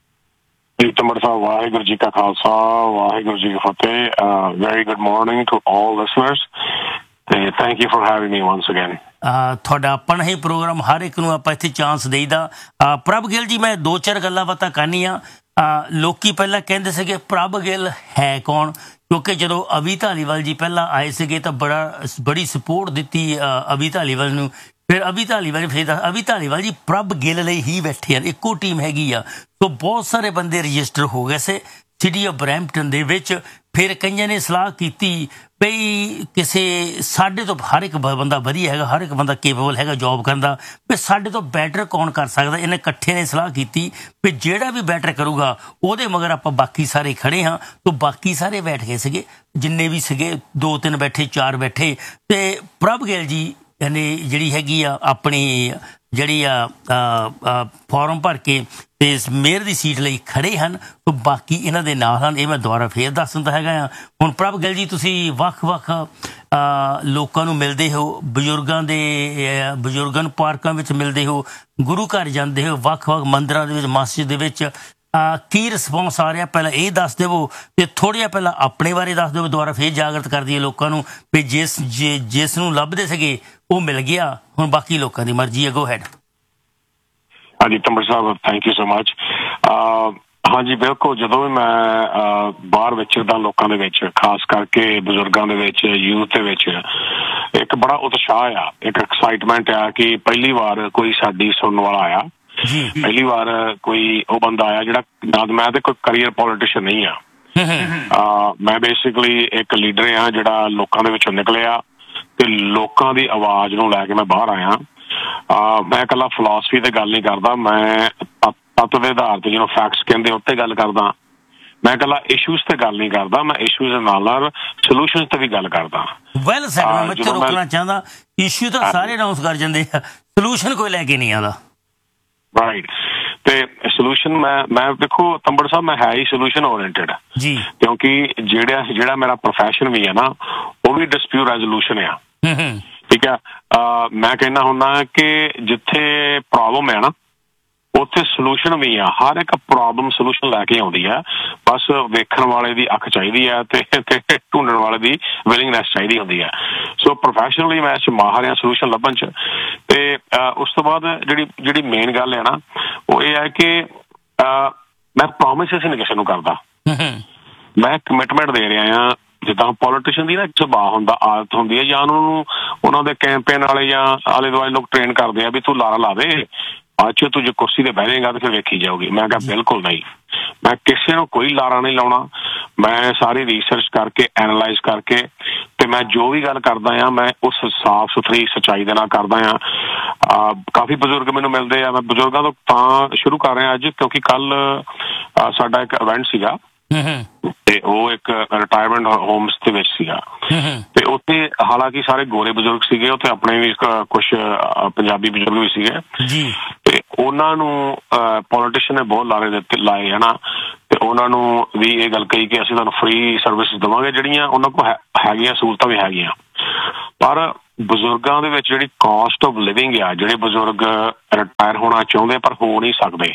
Speaker 10: Tamar Sahib, Vaheguru Ji Ka Khalsa, Vaheguru Ji Ki Fateh. Uh, very good morning to all listeners. ਤੇ thank you for having me once again.
Speaker 7: ਅ, ਤੁਹਾਡਾ ਆਪਣਾ ਹੀ ਪ੍ਰੋਗਰਾਮ, ਹਰ ਇੱਕ ਨੂੰ ਆਪਾਂ ਇੱਥੇ ਚਾਂਸ ਦੇਈਦਾ। ਅ, ਪ੍ਰਭ ਗਿੱਲ ਜੀ, ਮੈਂ ਦੋ ਚਾਰ ਗੱਲਾਂ ਬਾਤਾਂ ਕਰਨੀ ਆ। ਅ, ਲੋਕੀ ਪਹਿਲਾਂ ਕਹਿੰਦੇ ਸੀਗੇ ਪ੍ਰਭ ਗਿੱਲ ਹੈ ਕੌਣ, ਕਿਉਂਕਿ ਜਦੋਂ ਅਵੀ ਧਾਲੀਵਾਲ ਜੀ ਪਹਿਲਾਂ ਆਏ ਸੀਗੇ ਤਾਂ ਬੜਾ ਬੜੀ ਸਪੋਰਟ ਦਿੱਤੀ ਅ, ਅਵੀ ਧਾਲੀਵਾਲ ਨੂੰ। ਫਿਰ ਅਵੀ ਧਾਲੀਵਾਲ ਫਿਰ ਅਵੀ ਧਾਲੀਵਾਲ ਜੀ ਪ੍ਰਭ ਗਿੱਲ ਲਈ ਹੀ ਬੈਠੇ ਆ, ਇੱਕੋ ਟੀਮ ਹੈਗੀ ਆ। ਸੋ ਬਹੁਤ ਸਾਰੇ ਬੰਦੇ ਰਜਿਸਟਰ ਹੋ ਗਏ ਸੇ ਸਿਟੀ ਆਫ ਬਰੈਂਪਟਨ ਦੇ ਵਿੱਚ। ਫਿਰ ਕਈਆਂ ਨੇ ਸਲਾਹ ਕੀਤੀ ਬਈ ਕਿਸੇ ਸਾਡੇ ਤੋਂ ਹਰ ਇੱਕ ਬੰਦਾ ਵਧੀਆ ਹੈਗਾ, ਹਰ ਇੱਕ ਬੰਦਾ ਕੇਪੇਬਲ ਹੈਗਾ ਜੋਬ ਕਰਨ ਦਾ, ਵੀ ਸਾਡੇ ਤੋਂ ਬੈਟਰ ਕੌਣ ਕਰ ਸਕਦਾ। ਇਹਨੇ ਇਕੱਠੇ ਨੇ ਸਲਾਹ ਕੀਤੀ ਵੀ ਜਿਹੜਾ ਵੀ ਬੈਟਰ ਕਰੂਗਾ ਉਹਦੇ ਮਗਰ ਆਪਾਂ ਬਾਕੀ ਸਾਰੇ ਖੜੇ ਹਾਂ। ਤਾਂ ਬਾਕੀ ਸਾਰੇ ਬੈਠ ਗਏ ਸੀਗੇ, ਜਿੰਨੇ ਵੀ ਸੀਗੇ, ਦੋ ਤਿੰਨ ਬੈਠੇ, ਚਾਰ ਬੈਠੇ। ਤੇ ਪ੍ਰਭ ਗਿੱਲ ਜੀ ਨੇ ਜਿਹੜੀ ਹੈਗੀ ਆ ਆਪਣੀ ਜਿਹੜੀ ਆ ਫਾਰਮ ਭਰ ਕੇ ਤੇ ਮੇਅਰ ਦੀ ਸੀਟ ਲਈ ਖੜੇ ਹਨ। ਤਾਂ ਬਾਕੀ ਇਹਨਾਂ ਦੇ ਨਾਲ ਹਨ। ਇਹ ਮੈਂ ਦੁਬਾਰਾ ਫੇਰ ਦੱਸ ਦਿੰਦਾ ਹੈਗਾ ਆ। ਹੁਣ ਪ੍ਰਭ ਗਿੱਲ ਜੀ, ਤੁਸੀਂ ਵੱਖ-ਵੱਖ ਲੋਕਾਂ ਨੂੰ ਮਿਲਦੇ ਹੋ, ਬਜ਼ੁਰਗਾਂ ਦੇ ਬਜ਼ੁਰਗਾਂ ਨੂੰ ਪਾਰਕਾਂ ਵਿੱਚ ਮਿਲਦੇ ਹੋ, ਗੁਰੂ ਘਰ ਜਾਂਦੇ ਹੋ, ਵੱਖ-ਵੱਖ ਮੰਦਿਰਾਂ ਦੇ ਵਿੱਚ, ਮਸਜਿਦ ਦੇ ਵਿੱਚ। ਕੀ ਰਿਸਪੌਂਸ ਆ ਰਿਹਾ ਪਹਿਲਾਂ ਇਹ ਦੱਸ ਦੇਵੋ, ਤੇ ਥੋੜ੍ਹਾ ਜਿਹਾ ਪਹਿਲਾਂ ਆਪਣੇ ਬਾਰੇ ਦੱਸ ਦਿਓ। ਦੁਬਾਰਾ ਫੇਰ ਜਾਗਰਤ ਕਰ ਦਈਏ ਲੋਕਾਂ ਨੂੰ ਵੀ ਜਿਸ ਜਿਸ ਨੂੰ ਲੱਭਦੇ ਸੀਗੇ ਉਹ ਮਿਲ ਗਿਆ, ਹੁਣ ਬਾਕੀ ਲੋਕਾਂ ਦੀ ਮਰਜ਼ੀ ਹੈ। Go ahead.
Speaker 10: ਹਾਂਜੀ ਤੰਬਰ ਸਾਹਿਬ, ਥੈਂਕ ਯੂ ਸੋ ਮਚ। ਹਾਂਜੀ ਬਿਲਕੁਲ, ਜਦੋਂ ਵੀ ਮੈਂ ਬਾਹਰ ਵਿਚਰਦਾ ਲੋਕਾਂ ਦੇ ਵਿੱਚ, ਖਾਸ ਕਰਕੇ ਬਜ਼ੁਰਗਾਂ ਦੇ ਵਿੱਚ, ਯੂਥ ਦੇ ਵਿੱਚ, ਇੱਕ ਬੜਾ ਉਤਸ਼ਾਹ ਆ, ਇੱਕ ਐਕਸਾਈਟਮੈਂਟ ਆ ਕਿ ਪਹਿਲੀ ਵਾਰ ਕੋਈ ਸਾਡੀ ਸੁਣਨ ਵਾਲਾ ਆਇਆ। ਪਹਿਲੀ ਵਾਰ ਕੋਈ ਉਹ ਬੰਦਾ ਆਇਆ ਜਿਹੜਾ, ਮੈਂ ਤੇ ਕੋਈ ਕਰੀਅਰ ਪੋਲੀਟੀਸ਼ੀਅਨ ਨਹੀਂ ਆ, ਮੈਂ ਬੇਸਿਕਲੀ ਇੱਕ ਲੀਡਰ ਆ ਜਿਹੜਾ ਲੋਕਾਂ ਦੇ ਵਿੱਚੋਂ ਨਿਕਲਿਆ ਤੇ ਲੋਕਾਂ ਦੀ ਆਵਾਜ਼ ਨੂੰ ਲੈ ਕੇ ਮੈਂ ਬਾਹਰ ਆਇਆ। ਮੈਂ ਇਕੱਲਾ ਫਿਲਾਸਫੀ ਤੇ ਗੱਲ ਨਹੀਂ ਕਰਦਾ, ਮੈਂ ਤੱਤ ਦੇ ਆਧਾਰ ਤੇ ਜਿਹਨੂੰ ਫੈਕਟਸ ਕਹਿੰਦੇ ਉੱਤੇ ਗੱਲ ਕਰਦਾ। ਮੈਂ ਇਕੱਲਾ ਇਸ਼ੂਜ਼ ਤੇ ਗੱਲ ਨਹੀਂ ਕਰਦਾ, ਮੈਂ ਇਸ਼ੂਜ਼ ਦੇ ਨਾਲ ਨਾਲ ਸੋਲੂਸ਼ਨਸ ਤੇ ਵੀ ਗੱਲ ਕਰਦਾ।
Speaker 7: Well sad. ਮੈਂ ਬੱਚੇ ਰੋਕਣਾ ਚਾਹੁੰਦਾ, ਇਸ਼ੂ ਤਾਂ ਸਾਰੇ ਅਨਾਉਂਸ ਕਰ ਜਾਂਦੇ ਆ, ਸੋਲੂਸ਼ਨ ਕੋਈ ਲੈ ਕੇ ਨਹੀਂ ਆਉਂਦਾ।
Speaker 10: ਰਾਈਟ। ਤੇ ਸੋਲੂਸ਼ਨ ਮੈਂ ਮੈਂ ਦੇਖੋ ਤੰਬੜ ਸਾਹਿਬ, ਮੈਂ ਹੈ ਹੀ ਸੋਲੂਸ਼ਨ ਓਰੀਐਂਟਡ
Speaker 7: ਜੀ,
Speaker 10: ਕਿਉਂਕਿ ਜਿਹੜਾ ਜਿਹੜਾ ਮੇਰਾ ਪ੍ਰੋਫੈਸ਼ਨ ਵੀ ਹੈ ਨਾ, ਉਹ ਵੀ ਡਿਸਪਿਊਟ ਰੈਜ਼ੋਲੂਸ਼ਨ ਆ। ਠੀਕ ਆ। ਮੈਂ ਕਹਿੰਦਾ ਹੁੰਦਾ ਕਿ ਜਿੱਥੇ ਪ੍ਰੋਬਲਮ ਹੈ ਨਾ ਉੱਥੇ ਸੋਲੂਸ਼ਨ ਵੀ ਆ। ਹਰ ਇੱਕ ਪ੍ਰੋਬਲਮ ਸੋਲੂਸ਼ਨ ਲੈ ਕੇ ਆਉਂਦੀ ਆ, ਬਸ ਵੇਖਣ ਵਾਲੇ ਦੀ ਅੱਖ ਚਾਹੀਦੀ ਆ ਤੇ ਢੂੰਡਣ ਵਾਲੇ ਦੀ ਵਿਲਿੰਗਨੈਸ ਚਾਹੀਦੀ ਹੁੰਦੀ ਆ। ਸੋ ਪ੍ਰੋਫੈਸ਼ਨਲੀ ਮੈਂ ਇਸ ਮਾਹਰ ਆ ਸੋਲੂਸ਼ਨ ਲੱਭਣ 'ਚ। ਤੇ ਉਸ ਤੋਂ ਬਾਅਦ ਜਿਹੜੀ ਜਿਹੜੀ ਮੇਨ ਗੱਲ ਹੈ ਨਾ, ਉਹ ਇਹ ਹੈ ਕਿ ਮੈਂ ਪ੍ਰੋਮਿਸਿਸ ਨਹੀਂ ਕਿਸੇ ਨੂੰ ਕਰਦਾ, ਮੈਂ ਕਮਿਟਮੈਂਟ ਦੇ ਰਿਹਾ ਆ। ਜਿੱਦਾਂ ਪੋਲੀਟੀਸ਼ੀਅਨ ਦੀ ਨਾ ਇੱਕ ਸੁਭਾਅ ਹੁੰਦਾ, ਆਦਤ ਹੁੰਦੀ ਹੈ, ਜਾਂ ਉਹਨਾਂ ਨੂੰ ਉਹਨਾਂ ਦੇ ਕੈਂਪੇਨ ਵਾਲੇ ਜਾਂ ਆਲੇ ਦੁਆਲੇ ਲੋਕ ਟ੍ਰੇਨ ਕਰਦੇ ਆ ਵੀ ਤੂੰ ਲਾਰਾ ਲਾ ਦੇ, ਬਾਅਦ ਚ ਤੂੰ ਜੇ ਕੁਰਸੀ ਤੇ ਬਹਿ ਜਾਏਗਾ ਤੇ ਫਿਰ ਵੇਖੀ ਜਾਊਗੀ। ਮੈਂ ਕਿਹਾ ਬਿਲਕੁਲ ਨਹੀਂ, ਮੈਂ ਕਿਸੇ ਨੂੰ ਕੋਈ ਲਾਰਾ ਨਹੀਂ ਲਾਉਣਾ। ਮੈਂ ਸਾਰੀ ਰਿਸਰਚ ਕਰਕੇ, ਐਨਾਲਾਈਜ਼ ਕਰਕੇ, ਤੇ ਮੈਂ ਜੋ ਵੀ ਗੱਲ ਕਰਦਾ ਆ ਮੈਂ ਉਸ ਸਾਫ਼ ਸੁਥਰੀ ਸੱਚਾਈ ਦੇ ਨਾਲ ਕਰਦਾ ਆ। ਕਾਫੀ ਬਜ਼ੁਰਗ ਮੈਨੂੰ ਮਿਲਦੇ ਆ। ਮੈਂ ਬਜ਼ੁਰਗਾਂ ਤੋਂ ਤਾਂ ਸ਼ੁਰੂ ਕਰ ਰਿਹਾ ਅੱਜ ਕਿਉਂਕਿ ਕੱਲ ਸਾਡਾ ਇੱਕ ਇਵੈਂਟ ਸੀਗਾ ਤੇ ਉਹ ਇੱਕ ਰਿਟਾਇਰਮੈਂਟ ਹੋਮਸ ਦੇ ਵਿੱਚ ਸੀਗਾ ਤੇ ਉੱਥੇ ਹਾਲਾਂਕਿ ਸਾਰੇ ਗੋਰੇ ਬਜ਼ੁਰਗ ਸੀਗੇ, ਉੱਥੇ ਆਪਣੇ ਵੀ ਕੁਛ ਪੰਜਾਬੀ ਬਜ਼ੁਰਗ ਵੀ ਸੀਗੇ ਤੇ ਉਹਨਾਂ ਨੂੰ ਪੋਲੀਟੀਸ਼ੀਅਨ ਨੇ ਬਹੁਤ ਲਾਰੇ ਦਿੱਤੇ ਲਾਏ ਹੈ ਨਾ। ਤੇ ਉਹਨਾਂ ਨੂੰ ਵੀ ਇਹ ਗੱਲ ਕਹੀ ਕਿ ਅਸੀਂ ਤੁਹਾਨੂੰ ਫ੍ਰੀ ਸਰਵਿਸ ਦੇਵਾਂਗੇ, ਜਿਹੜੀਆਂ ਉਹਨਾਂ ਕੋਲ ਹੈਗੀਆਂ ਸਹੂਲਤਾਂ ਵੀ ਹੈਗੀਆਂ। ਪਰ ਬਜ਼ੁਰਗਾਂ ਦੇ ਵਿੱਚ ਜਿਹੜੀ ਕਾਸਟ ਆਫ ਲਿਵਿੰਗ ਆ, ਜਿਹੜੇ ਬਜ਼ੁਰਗ ਰਿਟਾਇਰ ਹੋਣਾ ਚਾਹੁੰਦੇ ਪਰ ਹੋ ਨਹੀਂ ਸਕਦੇ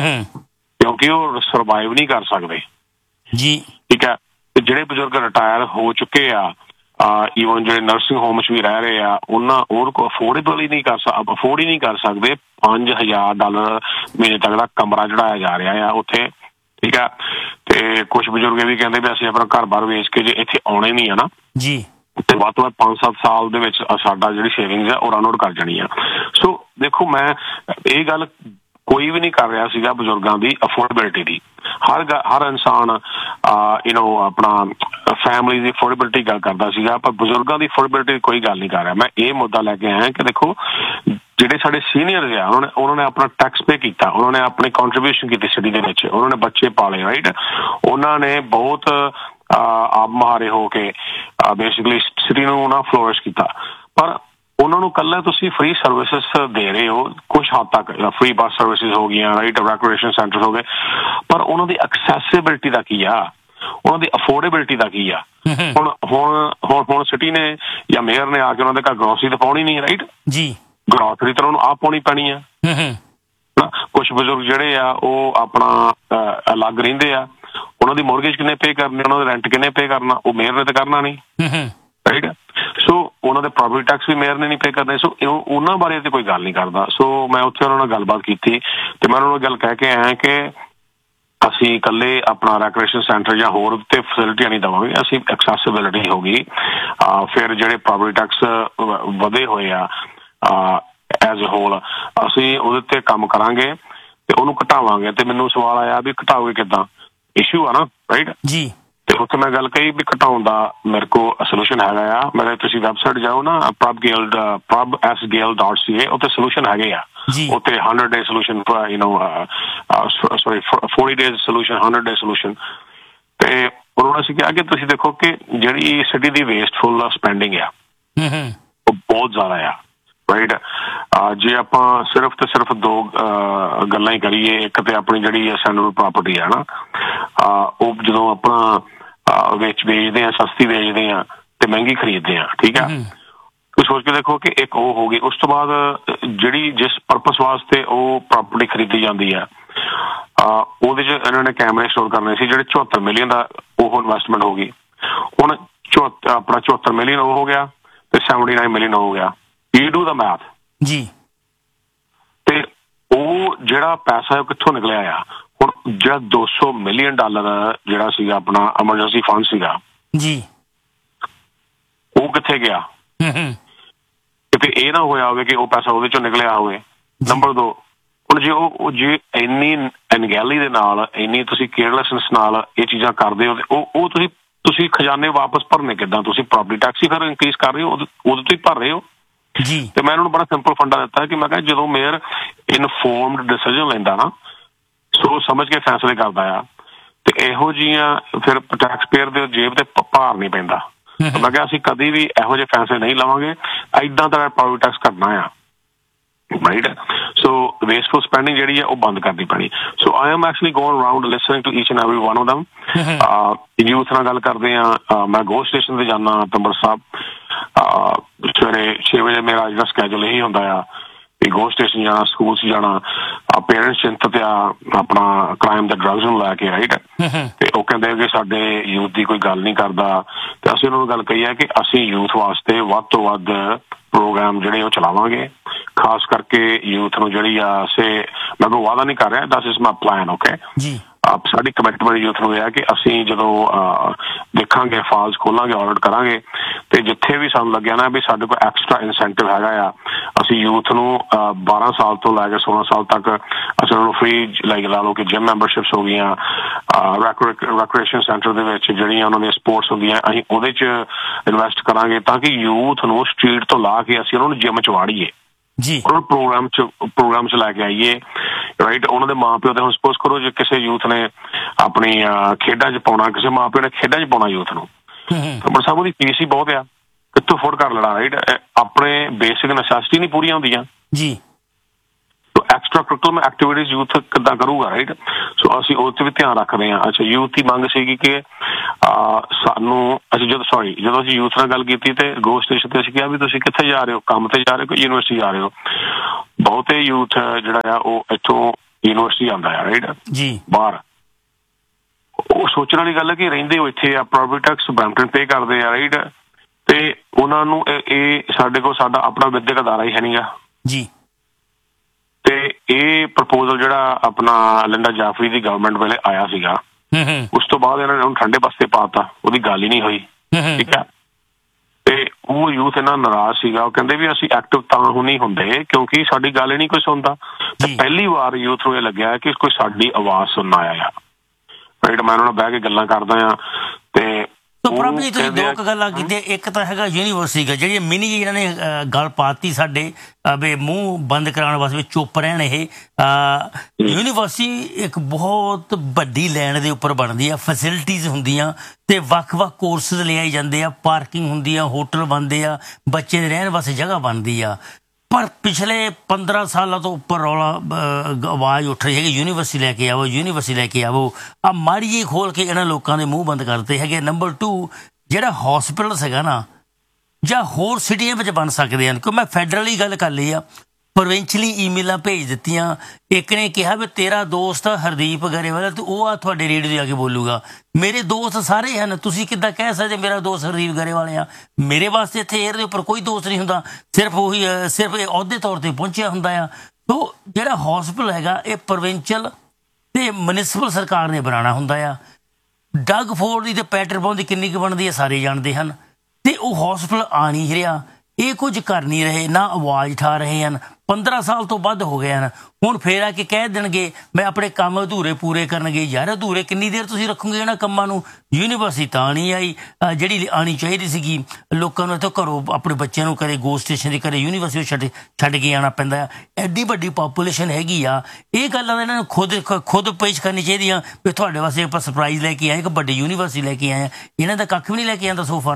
Speaker 10: ਕਿਉਂਕਿ ਉਹ ਸਰਵਾਈਵ ਨਹੀਂ ਕਰ ਸਕਦੇ ਜੀ। ਠੀਕ ਹੈ। ਤੇ ਜਿਹੜੇ ਬਜ਼ੁਰਗ ਰਿਟਾਇਰ ਹੋ ਚੁੱਕੇ ਆ, ਈਵਨ ਜਿਹੜੇ ਨਰਸਿੰਗ ਹੋਮ 'ਚ ਵੀ ਰਹਿ ਰਹੇ ਆ, ਉਹਨਾਂ ਉਹਨਾਂ ਕੋਲ ਅਫੋਰਡੇਬਲ ਹੀ ਨਹੀਂ ਕਰ ਅਫੋਰਡ ਹੀ ਨਹੀਂ ਕਰ ਸਕਦੇ ਪੰਜ ਹਜ਼ਾਰ ਡਾਲਰ ਮਹੀਨੇ ਤੱਕ ਦਾ ਕਮਰਾ ਚੜਾਇਆ ਜਾ ਰਿਹਾ ਆ ਉੱਥੇ। ਠੀਕ ਆ। ਤੇ ਕੁਛ ਬਜ਼ੁਰਗ ਇਹ ਵੀ ਕਹਿੰਦੇ ਵੀ ਅਸੀਂ ਆਪਣਾ ਘਰ ਬਾਰ ਵੇਚ ਕੇ ਜੇ ਇੱਥੇ ਆਉਣੇ ਨਹੀਂ ਆ ਨਾ ਜੀ, ਤੇ ਵੱਧ ਤੋਂ ਵੱਧ ਪੰਜ ਸੱਤ ਸਾਲ ਦੇ ਵਿੱਚ ਸਾਡਾ ਜਿਹੜੀ ਸੇਵਿੰਗਸ ਆ ਉਹ ਰਨ ਆਊਟ ਕਰ ਜਾਣੀ ਆ। ਸੋ ਦੇਖੋ, ਮੈਂ ਇਹ ਗੱਲ ਕੋਈ ਵੀ ਨਹੀਂ ਕਰ ਰਿਹਾ ਸੀਗਾ ਬਜ਼ੁਰਗਾਂ ਦੀ ਅਫੋਰਡੇਬਿਲਿਟੀ ਦੀ। ਹਰ ਹਰ ਇਨਸਾਨ ਯੂ ਨੋ ਆਪਣਾ ਫੈਮਿਲੀ ਦੀ ਅਫੋਰਡੇਬਿਲਿਟੀ ਗੱਲ ਕਰਦਾ ਸੀਗਾ, ਪਰ ਬਜ਼ੁਰਗਾਂ ਦੀ ਅਫੋਰਡੇਬਿਲਿਟੀ ਕੋਈ ਗੱਲ ਨਹੀਂ ਕਰ ਰਿਹਾ। ਮੈਂ ਇਹ ਮੁੱਦਾ ਲੈ ਕੇ ਆਇਆ ਕਿ ਦੇਖੋ, ਜਿਹੜੇ ਸਾਡੇ ਸੀਨੀਅਰਸ ਆ ਉਹਨਾਂ ਨੇ ਉਹਨਾਂ ਨੇ ਆਪਣਾ ਟੈਕਸ ਪੇ ਕੀਤਾ, ਉਹਨਾਂ ਨੇ ਆਪਣੀ ਕੰਟਰੀਬਿਊਸ਼ਨ ਕੀਤੀ ਸਿਟੀ ਦੇ ਵਿੱਚ, ਉਹਨਾਂ ਨੇ ਬੱਚੇ ਪਾਲੇ, ਰਾਈਟ। ਉਹਨਾਂ ਨੇ ਬਹੁਤ ਆਪ ਮੁਹਾਰੇ ਹੋ ਕੇ ਬੇਸਿਕਲੀ ਸਿਟੀ ਨੂੰ ਨਾ ਫਲੋਰਿਸ਼ ਕੀਤਾ, ਪਰ ਉਹਨਾਂ ਨੂੰ ਕੱਲਾ ਤੁਸੀਂ ਫ੍ਰੀ ਸਰਵਿਸਿਸ ਦੇ ਰਹੇ ਹੋ ਕੁਛ ਹੱਦ ਤੱਕ, ਫ੍ਰੀ ਬੱਸ ਸਰਵਿਸਿਸ ਹੋ ਗਈਆਂ, ਰਾਈਟ, ਰੈਕ੍ਰੀਏਸ਼ਨ ਸੈਂਟਰ ਹੋ ਗਏ, ਪਰ ਉਹਨਾਂ ਦੀ ਐਕਸੈਸਿਬਿਲਿਟੀ ਦਾ ਕੀ ਆ, ਉਹਨਾਂ ਦੀ ਅਫੋਰਡੇਬਿਲਿਟੀ ਦਾ ਕੀ ਆ। ਹੁਣ ਹੁਣ ਹੁਣ ਹੁਣ ਸਿਟੀ ਨੇ ਜਾਂ ਮੇਅਰ ਨੇ ਆ ਕੇ ਉਹਨਾਂ ਦੇ ਘਰ ਗਰੋਸਰੀ ਤਾਂ ਪਾਉਣੀ ਨਹੀਂ, ਰਾਈਟ ਜੀ। ਗਰੋਸਰੀ ਤਾਂ ਉਹਨੂੰ ਆਪ ਪਾਉਣੀ ਪੈਣੀ ਆ। ਕੁਛ ਬਜ਼ੁਰਗ ਜਿਹੜੇ ਆ ਉਹ ਆਪਣਾ ਅਲੱਗ ਰਹਿੰਦੇ ਆ, ਉਹਨਾਂ ਦੀ ਮੋਰਗੇਜ ਕਿੰਨੇ ਪੇ ਕਰਨੇ, ਉਹਨਾਂ ਦਾ ਰੈਂਟ ਕਿੰਨੇ ਪੇ ਕਰਨਾ, ਉਹ ਮੇਅਰ ਨੇ ਤਾਂ ਕਰਨਾ ਨਹੀਂ, ਰਾਈਟ। ਸੋ ਉਹਨਾਂ ਦੇ ਪ੍ਰੋਪਰਟੀ ਟੈਕਸ ਵੀ ਮੇਅਰ ਨੇ ਨਹੀਂ ਪੇ ਕਰਨੇ। ਸੋ ਉਹਨਾਂ ਬਾਰੇ ਤੇ ਕੋਈ ਗੱਲ ਨਹੀਂ ਕਰਦਾ। ਸੋ ਮੈਂ ਉੱਥੇ ਉਹਨਾਂ ਨਾਲ ਗੱਲਬਾਤ ਕੀਤੀ ਤੇ ਮੈਂ ਉਹਨਾਂ ਨੂੰ ਗੱਲ ਕਹਿ ਕੇ ਆਇਆ ਕਿ ਅਸੀਂ ਇਕੱਲੇ ਆਪਣਾ ਰੈਕ੍ਰੀਏਸ਼ਨ ਸੈਂਟਰ ਜਾਂ ਹੋਰ ਤੇ ਫੈਸਿਲਿਟੀਆਂ ਨਹੀਂ ਦੇਵਾਂਗੇ, ਅਸੀਂ ਐਕਸੈਸਿਬਿਲਿਟੀ ਹੋ ਗਈ, ਫਿਰ ਜਿਹੜੇ ਪ੍ਰੋਪਰਟੀ ਟੈਕਸ ਵਧੇ ਹੋਏ ਆ ਐਜ਼ ਅ ਹੋਲ ਅਸੀਂ ਉਹਦੇ ਤੇ ਕੰਮ ਕਰਾਂਗੇ ਤੇ ਉਹਨੂੰ ਘਟਾਵਾਂਗੇ। ਤੇ ਮੈਨੂੰ ਸਵਾਲ ਆਇਆ ਵੀ ਘਟਾਓਗੇ ਕਿੱਦਾਂ, ਇਸ਼ੂ ਆ ਨਾ, ਰਾਈਟ ਜੀ। ਤੇ ਉੱਥੇ ਮੈਂ ਗੱਲ ਕਹੀ ਵੀ ਘਟਾਉਣ ਦਾ ਮੇਰੇ ਕੋਲ ਸੋਲੂਸ਼ਨ ਹੈਗਾ ਆ। ਮੇਰੇ ਤੁਸੀਂ ਵੈਬਸਾਈਟ ਜਾਓ ਨਾ ਪ੍ਰਭ ਗੇਲ ਪ੍ਰਭ ਐਸ ਗੇਲ ਡਾਟ ਸੀ ਏ, ਉੱਥੇ ਸੋਲੂਸ਼ਨ ਹੈਗੇ ਆ। ਉੱਥੇ hundred day solution, you know sorry forty days solution, hundred day solution. ਤੇ ਉਹਨਾਂ ਨੇ ਅਸੀਂ ਕਿਹਾ ਕਿ ਤੁਸੀਂ ਦੇਖੋ ਕਿ ਜਿਹੜੀ ਸਿਟੀ ਦੀ ਵੇਸਟਫੁਲ ਸਪੈਂਡਿੰਗ ਆ ਉਹ ਬਹੁਤ ਜ਼ਿਆਦਾ ਆ, ਰਾਈਟ। ਜੇ ਆਪਾਂ ਸਿਰਫ ਤੇ ਸਿਰਫ ਦੋ ਗੱਲਾਂ ਹੀ ਕਰੀਏ, ਇੱਕ ਤੇ ਆਪਣੀ ਜਿਹੜੀ ਸੈਂਟਰਲ ਪ੍ਰਾਪਰਟੀ ਆ ਨਾ, ਉਹ ਜਦੋਂ ਆਪਣਾ ਵੇਚ ਵੇਚਦੇ ਆ, ਸਸਤੀ ਵੇਚਦੇ ਆ ਤੇ ਮਹਿੰਗੀ ਖਰੀਦਦੇ ਆ, ਠੀਕ ਆ। ਤੁਸੀਂ ਸੋਚ ਕੇ ਦੇਖੋ ਕਿ ਇੱਕ ਉਹ ਹੋ ਗਈ। ਉਸ ਤੋਂ ਬਾਅਦ ਜਿਹੜੀ ਜਿਸ ਪਰਪਸ ਵਾਸਤੇ ਉਹ ਪ੍ਰਾਪਰਟੀ ਖਰੀਦੀ ਜਾਂਦੀ ਆ, ਉਹਦੇ 'ਚ ਇਹਨਾਂ ਨੇ ਕੈਮਰੇ ਸਟੋਰ ਕਰਨੇ ਸੀ, ਜਿਹੜੇ ਚੁਹੱਤਰ ਮਿਲੀਅਨ ਦਾ ਉਹ ਇਨਵੈਸਟਮੈਂਟ ਹੋ ਗਈ। ਹੁਣ ਚੁਹੱਤਰ ਆਪਣਾ ਚੁਹੱਤਰ ਮਿਲੀਅਨ ਉਹ ਹੋ ਗਿਆ ਤੇ ਸੈਵਨਟੀ ਨਾਈਨ ਮਿਲੀਅਨ ਹੋ ਗਿਆ। ਯੂ ਡੂ ਦਾ ਮੈਥ ਜੀ। ਤੇ ਉਹ ਜਿਹੜਾ ਪੈਸਾ ਉਹ ਕਿੱਥੋਂ ਨਿਕਲਿਆ ਆ? ਹੁਣ ਜਿਹੜਾ ਦੋ ਸੌ ਮਿਲੀਅਨ ਡਾਲਰ ਜਿਹੜਾ ਸੀਗਾ ਆਪਣਾ ਐਮਰਜੈਂਸੀ ਫੰਡ ਸੀਗਾ ਜੀ, ਉਹ ਕਿੱਥੇ ਗਿਆ? ਕਿਤੇ ਇਹ ਨਾ ਹੋਇਆ ਹੋਵੇ ਕਿ ਉਹ ਪੈਸਾ ਉਹਦੇ ਚੋਂ ਨਿਕਲਿਆ ਹੋਵੇ। ਨੰਬਰ ਦੋ, ਹੁਣ ਜੇ ਉਹ ਜੇ ਇੰਨੀ ਅਣਗਹਿਲੀ ਦੇ ਨਾਲ, ਇੰਨੀ ਤੁਸੀਂ ਕੇਅਰਲੈਸਨੈਸ ਨਾਲ ਇਹ ਚੀਜ਼ਾਂ ਕਰਦੇ ਹੋ, ਉਹ ਉਹ ਤੁਸੀਂ ਤੁਸੀਂ ਖਜ਼ਾਨੇ ਵਾਪਸ ਭਰਨੇ ਕਿੱਦਾਂ? ਤੁਸੀਂ ਪ੍ਰੋਪਰਟੀ ਟੈਕਸ ਹੀ ਫਿਰ ਇਨਕਰੀਜ਼ ਕਰ ਰਹੇ ਹੋ, ਉਹਦੇ ਤੋਂ ਹੀ ਭਰ ਰਹੇ ਹੋ ਜੀ। ਤੇ ਮੈਂ ਇਹਨਾਂ ਨੂੰ ਬੜਾ ਸਿੰਪਲ ਫੰਡਾ ਦਿੱਤਾ ਕਿ ਮੈਂ ਕਿਹਾ ਜਦੋਂ ਮੇਅਰ ਇਨਫੋਰਮਡ ਡਿਸੀਜਨ ਲੈਂਦਾ ਨਾ, ਸੋਚ ਸਮਝ ਕੇ ਫੈਸਲੇ ਕਰਦਾ ਆ, ਤੇ ਇਹੋ ਜਿਹੀਆਂ ਫਿਰ ਟੈਕਸ ਪੇਅਰ ਦੇ ਜੇਬ ਤੇ ਭਾਰ ਨਹੀਂ ਪੈਂਦਾ। ਮੈਂ ਕਿਹਾ ਅਸੀਂ ਕਦੀ ਵੀ ਇਹੋ ਜਿਹੇ ਫੈਸਲੇ ਨਹੀਂ ਲਵਾਂਗੇ, ਏਦਾਂ ਦਾ ਪ੍ਰੋਪਰਟੀ ਟੈਕਸ ਕਰਨਾ ਆ, ਰਾਈਟ। ਸੋ ਵੇਸਟਫੁਲ ਸਪੈਂਡਿੰਗ ਜਿਹੜੀ ਹੈ ਉਹ ਬੰਦ ਕਰਨੀ ਪੈਣੀ। ਸੋ I am actually going around listening to each and every one of ਦਮ। ਯੂਥ ਨਾਲ ਗੱਲ ਕਰਦੇ ਆ, ਮੈਂ ਗੋ ਸਟੇਸ਼ਨ ਤੇ ਜਾਣਾ ਅੰਮ੍ਰਿਤਸਰ ਸਾਹਿਬ, ਸਵੇਰੇ ਛੇ ਵਜੇ ਮੇਰਾ ਜਿਹੜਾ ਸਕੈਜੂਲ ਇਹੀ ਹੁੰਦਾ ਆ ਵੀ ਗੋ ਸਟੇਸ਼ਨ ਜਾਣਾ, ਸਕੂਲ 'ਚ ਜਾਣਾ। ਪੇਰੈਂਟਸ ਚਿੰਤਤ ਆ ਆਪਣਾ ਕ੍ਰਾਈਮ ਦਾ ਡਰੱਗਸ ਨੂੰ ਲੈ ਕੇ, ਰਾਈਟ। ਤੇ ਉਹ ਕਹਿੰਦੇ ਕਿ ਸਾਡੇ ਯੂਥ ਦੀ ਕੋਈ ਗੱਲ ਨਹੀਂ ਕਰਦਾ, ਤੇ ਅਸੀਂ ਉਹਨਾਂ ਨੂੰ ਗੱਲ ਕਹੀ ਹੈ ਕਿ ਅਸੀਂ ਯੂਥ ਵਾਸਤੇ ਵੱਧ ਤੋਂ ਵੱਧ ਪ੍ਰੋਗਰਾਮ ਜਿਹੜੇ ਉਹ ਚਲਾਵਾਂਗੇ, ਖਾਸ ਕਰਕੇ ਯੂਥ ਨੂੰ ਜਿਹੜੀ ਆ ਸੇ ਮੈਂ ਕੋਈ ਵਾਅਦਾ ਨਹੀਂ ਕਰ ਰਿਹਾ, ਦਸ ਇਜ਼ ਮਾਈ ਪਲਾਨ, ਓਕੇ ਜੀ। ਸਾਡੀ ਕਮਿਟਮੈਂਟ ਯੂਥ ਨੂੰ ਇਹ ਹੈ ਕਿ ਅਸੀਂ ਜਦੋਂ ਦੇਖਾਂਗੇ ਫਾਲਸ ਖੋਲਾਂਗੇ, ਆਡਿਟ ਕਰਾਂਗੇ, ਤੇ ਜਿੱਥੇ ਵੀ ਸਾਨੂੰ ਲੱਗਿਆ ਨਾ ਵੀ ਸਾਡੇ ਕੋਲ ਐਕਸਟਰਾ ਇਨਸੈਂਟਿਵ ਹੈਗਾ ਆ, ਅਸੀਂ ਯੂਥ ਨੂੰ ਬਾਰਾਂ ਸਾਲ ਤੋਂ ਲੈ ਕੇ ਸੋਲਾਂ ਸਾਲ ਤੱਕ ਅਸੀਂ ਉਹਨਾਂ ਨੂੰ ਫ੍ਰੀ ਲਾਈਕ ਲਾ ਲਓ ਕਿ ਜਿਮ ਮੈਂਬਰਸ਼ਿਪਸ ਹੋ ਗਈਆਂ, ਰੈਕ੍ਰੀਏਸ਼ਨ ਸੈਂਟਰ ਦੇ ਵਿੱਚ ਜਿਹੜੀਆਂ ਉਹਨਾਂ ਦੀਆਂ ਸਪੋਰਟਸ ਹੁੰਦੀਆਂ, ਅਸੀਂ ਉਹਦੇ 'ਚ ਇਨਵੈਸਟ ਕਰਾਂਗੇ ਤਾਂ ਕਿ ਯੂਥ ਨੂੰ ਸਟਰੀਟ ਤੋਂ ਲਾ ਕੇ ਅਸੀਂ ਉਹਨਾਂ ਨੂੰ ਜਿਮ 'ਚ ਵਾੜੀਏ ਜੀ, ਉਹਨਾਂ ਨੂੰ ਪ੍ਰੋਗਰਾਮ 'ਚ ਪ੍ਰੋਗਰਾਮ 'ਚ ਲੈ ਕੇ ਆਈਏ, ਰਾਈਟ। ਉਹਨਾਂ ਦੇ ਮਾਂ ਪਿਓ ਦੇ ਹੁਣ ਸਪੋਜ਼ ਕਰੋ ਜੇ ਕਿਸੇ ਯੂਥ ਨੇ ਆਪਣੀ ਖੇਡਾਂ 'ਚ ਪਾਉਣਾ, ਕਿਸੇ ਮਾਂ ਪਿਓ ਨੇ ਖੇਡਾਂ 'ਚ ਪਾਉਣਾ ਯੂਥ ਨੂੰ, ਪਰ ਸਭ ਉਹਦੀ ਫੀਸ ਹੀ ਬਹੁਤ ਆ, ਕਿੱਥੋਂ ਅਫੋਰਡ ਕਰ ਲੈਣਾ, ਰਾਈਟ। ਆਪਣੇ ਬੇਸਿਕ ਨੈਸੈਸਿਟੀ ਨਹੀਂ ਪੂਰੀਆਂ ਹੁੰਦੀਆਂ ਜੀ। ਐਕਸਟਰਾ ਕਰਿਕੂਲਮ ਐਕਟੀਵਿਟੀਜ਼ ਯੂਥ ਕਿੱਦਾਂ ਕਰੂਗਾ, ਰਾਈਟ। ਸੋ ਅਸੀਂ ਉਹ 'ਤੇ ਵੀ ਧਿਆਨ ਰੱਖਦੇ ਹਾਂ। ਅੱਛਾ, ਯੂਥ ਦੀ ਮੰਗ ਸੀਗੀ ਕਿ ਸਾਨੂੰ ਅਸੀਂ ਜਦੋਂ ਸੋਰੀ ਜਦੋਂ ਅਸੀਂ ਯੂਥ ਨਾਲ ਗੱਲ ਕੀਤੀ ਤੇ ਗੋ ਸਟੇਸ਼ਨ ਤੇ ਅਸੀਂ ਕਿਹਾ ਵੀ ਤੁਸੀਂ ਕਿੱਥੇ ਜਾ ਰਹੇ ਹੋ, ਕੰਮ ਤੇ ਜਾ ਰਹੇ ਹੋ ਕਿ ਯੂਨੀਵਰਸਿਟੀ ਜਾ ਰਹੇ ਹੋ? ਬਹੁਤੇ ਯੂਥ ਜਿਹੜਾ ਆ ਉਹ ਇੱਥੋਂ ਯੂਨੀਵਰਸਿਟੀ ਆਉਂਦਾ ਆ, ਰਾਈਟ ਜੀ, ਬਾਹਰ। ਉਹ ਸੋਚਣ ਵਾਲੀ ਗੱਲ ਹੈ ਕਿ ਰਹਿੰਦੇ ਹੋ ਇੱਥੇ ਆ, ਪ੍ਰੋਪਰਟੀ ਟੈਕਸ ਬਰੈਂਪਟਨ ਪੇ ਕਰਦੇ ਆ, ਰਾਈਟ। ਤੇ ਉਹਨਾਂ ਨੂੰ ਇਹ ਸਾਡੇ ਕੋਲ ਸਾਡਾ ਆਪਣਾ ਵਿਦਿਅਕ ਅਦਾਰਾ ਹੀ ਹੈ ਨੀਗਾ ਜੀ। ਤੇ ਇਹ ਪ੍ਰਪੋਜ਼ਲ ਜਿਹੜਾ ਆਪਣਾ ਲਿੰਡਾ ਜਾਫਰੀ ਦੀ ਗਵਰਨਮੈਂਟ ਵੇਲੇ ਆਇਆ ਸੀਗਾ, ਉਸ ਤੋਂ ਬਾਅਦ ਇਹਨਾਂ ਨੇ ਉਹਨੂੰ ਠੰਡੇ ਪਾਸੇ ਪਾਤਾ, ਉਹਦੀ ਗੱਲ ਹੀ ਨਹੀਂ ਹੋਈ, ਠੀਕ ਹੈ। ਤੇ ਉਹ ਯੂਥ ਇਹਨਾਂ ਨਾਰਾਜ਼ ਸੀਗਾ, ਉਹ ਕਹਿੰਦੇ ਵੀ ਅਸੀਂ ਐਕਟਿਵ ਤਾਂ ਹੁਣ ਨਹੀਂ ਹੁੰਦੇ ਕਿਉਂਕਿ ਸਾਡੀ ਗੱਲ ਹੀ ਨਹੀਂ ਕੋਈ ਸੁਣਦਾ। ਤੇ ਪਹਿਲੀ ਵਾਰ ਯੂਥ ਨੂੰ ਇਹ ਲੱਗਿਆ ਕਿ ਕੋਈ ਸਾਡੀ ਆਵਾਜ਼ ਸੁਣਨ ਆਇਆ ਆ, ਰਾਈਟ। ਮੈਂ ਉਹਨਾਂ ਨਾਲ ਬਹਿ ਕੇ ਗੱਲਾਂ ਕਰਦਾ ਆ ਤੇ
Speaker 7: ਸੋ ਪ੍ਰਭ ਜੀ ਤੁਸੀਂ ਦੋ ਕੁ ਗੱਲਾਂ ਕੀਤੀਆਂ। ਇੱਕ ਤਾਂ ਹੈਗਾ ਯੂਨੀਵਰਸਿਟੀ ਦਾ, ਜਿਹੜੀ ਮਿਨੀ ਇਹਨਾਂ ਨੇ ਗੱਲ ਪਾਤੀ ਸਾਡੇ ਵੀ ਮੂੰਹ ਬੰਦ ਕਰਾਉਣ ਵਾਸਤੇ ਚੁੱਪ ਰਹਿਣ। ਇਹ ਯੂਨੀਵਰਸਿਟੀ ਇੱਕ ਬਹੁਤ ਵੱਡੀ ਲੈਂਡ ਦੇ ਉੱਪਰ ਬਣਦੀ ਆ, ਫੈਸਿਲਿਟੀਜ਼ ਹੁੰਦੀਆਂ ਤੇ ਵੱਖ-ਵੱਖ ਕੋਰਸਿਸ ਲਿਆਏ ਜਾਂਦੇ ਆ, ਪਾਰਕਿੰਗ ਹੁੰਦੀ ਆ, ਹੋਟਲ ਬਣਦੇ ਆ, ਬੱਚੇ ਦੇ ਰਹਿਣ ਵਾਸਤੇ ਜਗ੍ਹਾ ਬਣਦੀ ਆ। ਪਰ ਪਿਛਲੇ ਪੰਦਰਾਂ ਸਾਲਾਂ ਤੋਂ ਉੱਪਰ ਰੌਲਾ ਆਵਾਜ਼ ਉੱਠ ਰਹੀ ਹੈਗੀ ਯੂਨੀਵਰਸਿਟੀ ਲੈ ਕੇ ਆਵੋ, ਯੂਨੀਵਰਸਿਟੀ ਲੈ ਕੇ ਆਵੋ। ਆ ਮਾੜੀ ਜਿਹੀ ਖੋਲ ਕੇ ਇਹਨਾਂ ਲੋਕਾਂ ਦੇ ਮੂੰਹ ਬੰਦ ਕਰਦੇ ਹੈਗੇ। ਨੰਬਰ ਟੂ, ਜਿਹੜਾ ਹੌਸਪਿਟਲ ਹੈਗਾ ਨਾ, ਜਾਂ ਹੋਰ ਸਿਟੀਆਂ ਵਿੱਚ ਬਣ ਸਕਦੇ ਹਨ। ਕਿਉਂ ਮੈਂ ਫੈਡਰਲੀ ਗੱਲ ਕਰ ਲਈ ਆ, ਪ੍ਰੋਵਿੰਸ਼ਲੀ ਈਮੇਲਾਂ ਭੇਜ ਦਿੱਤੀਆਂ। ਇੱਕ ਨੇ ਕਿਹਾ ਵੀ ਤੇਰਾ ਦੋਸਤ ਹਰਦੀਪ ਗਰੇਵਾਲ ਤੇ ਉਹ ਆ ਤੁਹਾਡੇ ਰੇਡੀਓ 'ਤੇ ਆ ਕੇ ਬੋਲੂਗਾ। ਮੇਰੇ ਦੋਸਤ ਸਾਰੇ ਹਨ, ਤੁਸੀਂ ਕਿੱਦਾਂ ਕਹਿ ਸਕਦੇ ਮੇਰਾ ਦੋਸਤ ਹਰਦੀਪ ਗਰੇਵਾਲ ਆ? ਮੇਰੇ ਵਾਸਤੇ ਇੱਥੇ ਏਅਰ ਦੇ ਉੱਪਰ ਕੋਈ ਦੋਸਤ ਨਹੀਂ ਹੁੰਦਾ, ਸਿਰਫ ਉਹੀ ਸਿਰਫ ਇਹ ਅਹੁਦੇ ਤੌਰ 'ਤੇ ਪਹੁੰਚਿਆ ਹੁੰਦਾ ਆ। ਸੋ ਜਿਹੜਾ ਹੌਸਪੀਟਲ ਹੈਗਾ ਇਹ ਪ੍ਰੋਵਿੰਸ਼ਲ ਤੇ ਮਿਊਨਿਸਪਲ ਸਰਕਾਰ ਨੇ ਬਣਾਉਣਾ ਹੁੰਦਾ ਆ। ਡਗ ਫੋਰਡ ਦੀ ਤੇ ਪੈਟਰਬੋਨ ਦੀ ਕਿੰਨੀ ਕੁ ਬਣਦੀ ਹੈ ਸਾਰੇ ਜਾਣਦੇ ਹਨ। ਤੇ ਉਹ ਹੌਸਪੀਟਲ ਆ ਨਹੀਂ ਰਿਹਾ, ਇਹ ਕੁਝ ਕਰ ਨਹੀਂ ਰਹੇ, ਨਾ ਆਵਾਜ਼ ਉਠਾ ਰਹੇ ਹਨ। ਪੰਦਰਾਂ ਸਾਲ ਤੋਂ ਵੱਧ ਹੋ ਗਏ ਹਨ। ਹੁਣ ਫੇਰ ਆ ਕੇ ਕਹਿ ਦੇਣਗੇ ਮੈਂ ਆਪਣੇ ਕੰਮ ਅਧੂਰੇ ਪੂਰੇ ਕਰਨਗੇ। ਯਾਰ ਅਧੂਰੇ ਕਿੰਨੀ ਦੇਰ ਤੁਸੀਂ ਰੱਖੋਗੇ ਇਹਨਾਂ ਕੰਮਾਂ ਨੂੰ? ਯੂਨੀਵਰਸਿਟੀ ਤਾਂ ਨਹੀਂ ਆਈ ਜਿਹੜੀ ਆਉਣੀ ਚਾਹੀਦੀ ਸੀਗੀ। ਲੋਕਾਂ ਨੂੰ ਇੱਥੋਂ ਘਰੋਂ ਆਪਣੇ ਬੱਚਿਆਂ ਨੂੰ ਕਦੇ ਗੋ ਸਟੇਸ਼ਨ 'ਤੇ ਕਦੇ ਯੂਨੀਵਰਸਿਟੀ ਛੱਡ ਛੱਡ ਕੇ ਆਉਣਾ ਪੈਂਦਾ। ਐਡੀ ਵੱਡੀ ਪਾਪੂਲੇਸ਼ਨ ਹੈਗੀ ਆ, ਇਹ ਗੱਲਾਂ ਇਹਨਾਂ ਨੂੰ ਖੁਦ ਖੁਦ ਪੇਸ਼ ਕਰਨੀ ਚਾਹੀਦੀਆਂ ਵੀ ਤੁਹਾਡੇ ਵਾਸਤੇ ਆਪਾਂ ਸਰਪ੍ਰਾਈਜ਼ ਲੈ ਕੇ ਆਏ, ਇੱਕ ਵੱਡੀ ਯੂਨੀਵਰਸਿਟੀ ਲੈ ਕੇ ਆਏ। ਇਹਨਾਂ ਦਾ ਕੱਖ ਵੀ ਨਹੀਂ ਲੈ ਕੇ ਆਉਂਦਾ ਸੋ ਫਾਰ।